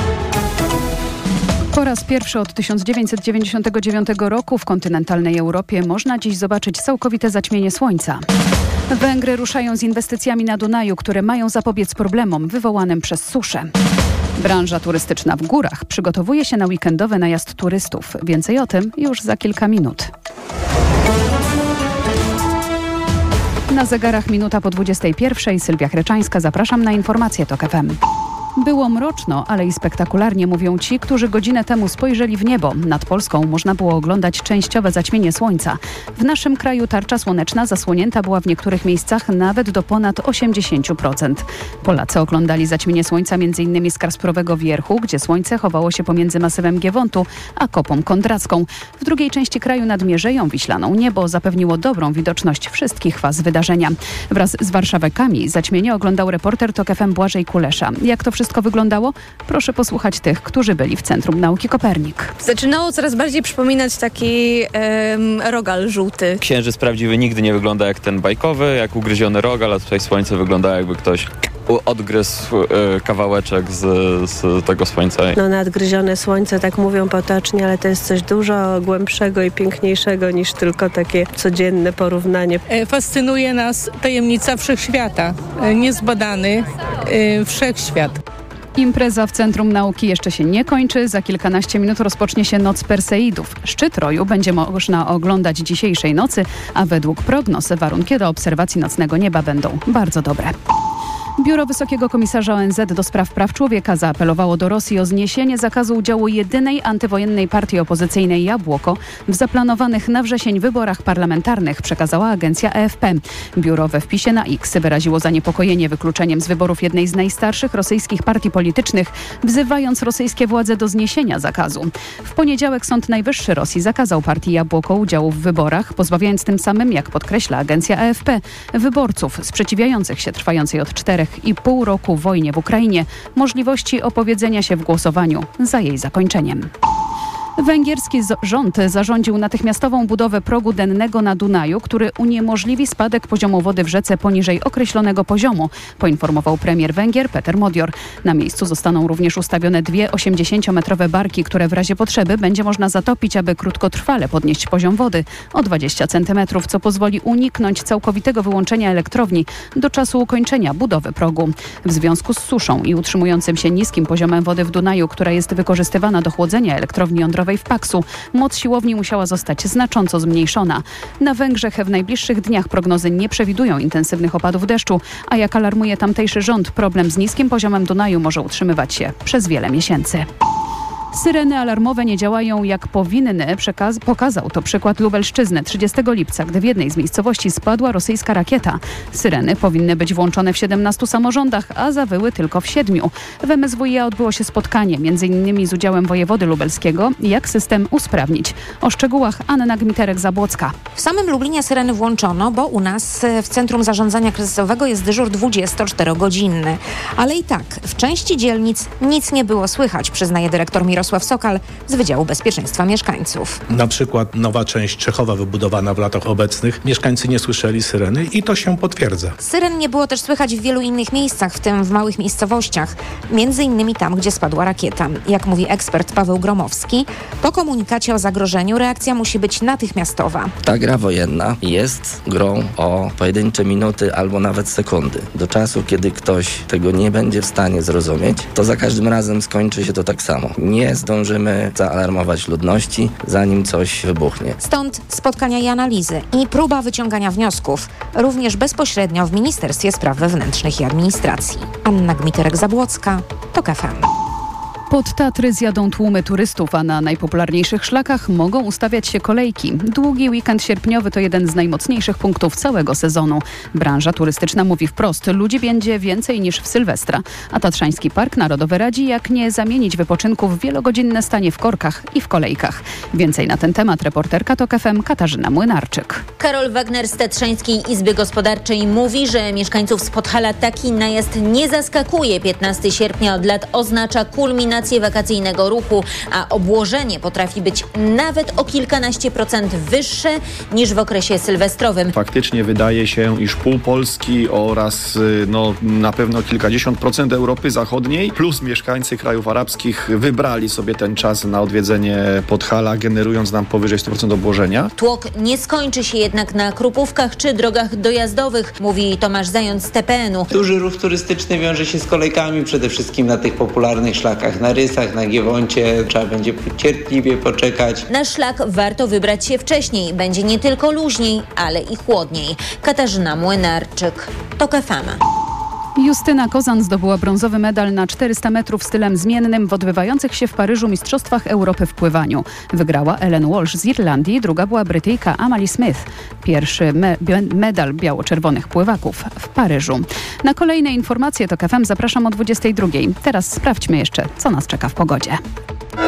Po raz pierwszy od tysiąc dziewięćset dziewięćdziesiątego dziewiątego roku w kontynentalnej Europie można dziś zobaczyć całkowite zaćmienie słońca. Węgry ruszają z inwestycjami na Dunaju, które mają zapobiec problemom wywołanym przez suszę. Branża turystyczna w górach przygotowuje się na weekendowy najazd turystów. Więcej o tym już za kilka minut. Na zegarach minuta po dwudziestej pierwszej. Sylwia Chreczańska. Zapraszam na informacje TOK F M. Było mroczno, ale i spektakularnie, mówią ci, którzy godzinę temu spojrzeli w niebo. Nad Polską można było oglądać częściowe zaćmienie słońca. W naszym kraju tarcza słoneczna zasłonięta była w niektórych miejscach nawet do ponad osiemdziesiąt procent. Polacy oglądali zaćmienie słońca m.in. z Kasprowego Wierchu, gdzie słońce chowało się pomiędzy masywem Giewontu a Kopą Kondracką. W drugiej części kraju nad Mierzeją Wiślaną niebo zapewniło dobrą widoczność wszystkich faz wydarzenia. Wraz z warszawakami zaćmienie oglądał reporter TOK F M Błażej Kulesza. Jak to wszystko wyglądało? Proszę posłuchać tych, którzy byli w Centrum Nauki Kopernik. Zaczynało coraz bardziej przypominać taki em, rogal żółty. Księżyc prawdziwy nigdy nie wygląda jak ten bajkowy, jak ugryziony rogal, a tutaj słońce wygląda jakby ktoś odgryzł y, kawałeczek z, z tego słońca. No nadgryzione słońce, tak mówią potocznie, ale to jest coś dużo głębszego i piękniejszego niż tylko takie codzienne porównanie. Fascynuje nas tajemnica wszechświata, niezbadany y, wszechświat. Impreza w Centrum Nauki jeszcze się nie kończy. Za kilkanaście minut rozpocznie się Noc Perseidów. Szczyt roju będzie można oglądać dzisiejszej nocy, a według prognoz warunki do obserwacji nocnego nieba będą bardzo dobre. Biuro Wysokiego Komisarza O N Z do spraw praw człowieka zaapelowało do Rosji o zniesienie zakazu udziału jedynej antywojennej partii opozycyjnej Jabłoko w zaplanowanych na wrzesień wyborach parlamentarnych, przekazała agencja A F P. Biuro we wpisie na X wyraziło zaniepokojenie wykluczeniem z wyborów jednej z najstarszych rosyjskich partii politycznych, wzywając rosyjskie władze do zniesienia zakazu. W poniedziałek Sąd Najwyższy Rosji zakazał partii Jabłoko udziału w wyborach, pozbawiając tym samym, jak podkreśla agencja A F P, wyborców sprzeciwiających się trwającej od czterech i pół roku wojnie w Ukrainie możliwości opowiedzenia się w głosowaniu za jej zakończeniem. Węgierski rząd zarządził natychmiastową budowę progu dennego na Dunaju, który uniemożliwi spadek poziomu wody w rzece poniżej określonego poziomu, poinformował premier Węgier Peter Modior. Na miejscu zostaną również ustawione dwie osiemdziesięciometrowe barki, które w razie potrzeby będzie można zatopić, aby krótkotrwale podnieść poziom wody o dwadzieścia centymetrów, co pozwoli uniknąć całkowitego wyłączenia elektrowni do czasu ukończenia budowy progu. W związku z suszą i utrzymującym się niskim poziomem wody w Dunaju, która jest wykorzystywana do chłodzenia elektrowni jądrowej w Paksu, moc siłowni musiała zostać znacząco zmniejszona. Na Węgrzech w najbliższych dniach prognozy nie przewidują intensywnych opadów deszczu, a jak alarmuje tamtejszy rząd, problem z niskim poziomem Dunaju może utrzymywać się przez wiele miesięcy. Syreny alarmowe nie działają jak powinny. Przekaz- pokazał to przykład Lubelszczyzny trzydziestego lipca, gdy w jednej z miejscowości spadła rosyjska rakieta. Syreny powinny być włączone w siedemnastu samorządach, a zawyły tylko w siedmiu. W M S W iA odbyło się spotkanie, między innymi z udziałem wojewody lubelskiego, jak system usprawnić. O szczegółach Anna Gmiterek-Zabłocka. W samym Lublinie syreny włączono, bo u nas w Centrum Zarządzania Kryzysowego jest dyżur dwudziestoczterogodzinny. Ale i tak, w części dzielnic nic nie było słychać, przyznaje dyrektor Mirosław Jarosław Sokal z Wydziału Bezpieczeństwa Mieszkańców. Na przykład nowa część Czechowa wybudowana w latach obecnych. Mieszkańcy nie słyszeli syreny i to się potwierdza. Syren nie było też słychać w wielu innych miejscach, w tym w małych miejscowościach. Między innymi tam, gdzie spadła rakieta. Jak mówi ekspert Paweł Gromowski, po komunikacie o zagrożeniu reakcja musi być natychmiastowa. Ta gra wojenna jest grą o pojedyncze minuty albo nawet sekundy. Do czasu, kiedy ktoś tego nie będzie w stanie zrozumieć, to za każdym razem skończy się to tak samo. Nie nie zdążymy zaalarmować ludności, zanim coś wybuchnie. Stąd spotkania i analizy i próba wyciągania wniosków, również bezpośrednio w Ministerstwie Spraw Wewnętrznych i Administracji. Anna Gmiterek-Zabłocka, TOK F M. Pod Tatry zjadą tłumy turystów, a na najpopularniejszych szlakach mogą ustawiać się kolejki. Długi weekend sierpniowy to jeden z najmocniejszych punktów całego sezonu. Branża turystyczna mówi wprost, ludzi będzie więcej niż w Sylwestra. A Tatrzański Park Narodowy radzi, jak nie zamienić wypoczynku w wielogodzinne stanie w korkach i w kolejkach. Więcej na ten temat reporterka TOK F M Katarzyna Młynarczyk. Karol Wagner z Tatrzańskiej Izby Gospodarczej mówi, że mieszkańców z Podhala taki najazd nie zaskakuje. piętnastego sierpnia od lat oznacza kulminację wakacyjnego ruchu, a obłożenie potrafi być nawet o kilkanaście procent wyższe niż w okresie sylwestrowym. Faktycznie wydaje się, iż pół Polski oraz no, na pewno kilkadziesiąt procent Europy Zachodniej plus mieszkańcy krajów arabskich wybrali sobie ten czas na odwiedzenie Podhala, generując nam powyżej sto procent obłożenia. Tłok nie skończy się jednak na Krupówkach czy drogach dojazdowych, mówi Tomasz Zając z T P N u. Duży ruch turystyczny wiąże się z kolejkami przede wszystkim na tych popularnych szlakach. Na Rysach, na Giewoncie trzeba będzie cierpliwie poczekać. Na szlak warto wybrać się wcześniej. Będzie nie tylko luźniej, ale i chłodniej. Katarzyna Młynarczyk, TOK F M. Justyna Kozan zdobyła brązowy medal na czterysta metrów stylem zmiennym w odbywających się w Paryżu Mistrzostwach Europy w pływaniu. Wygrała Ellen Walsh z Irlandii, druga była Brytyjka Amalie Smith. Pierwszy me- medal biało-czerwonych pływaków w Paryżu. Na kolejne informacje TOK F M zapraszam o dwudziestej drugiej. Teraz sprawdźmy jeszcze, co nas czeka w pogodzie.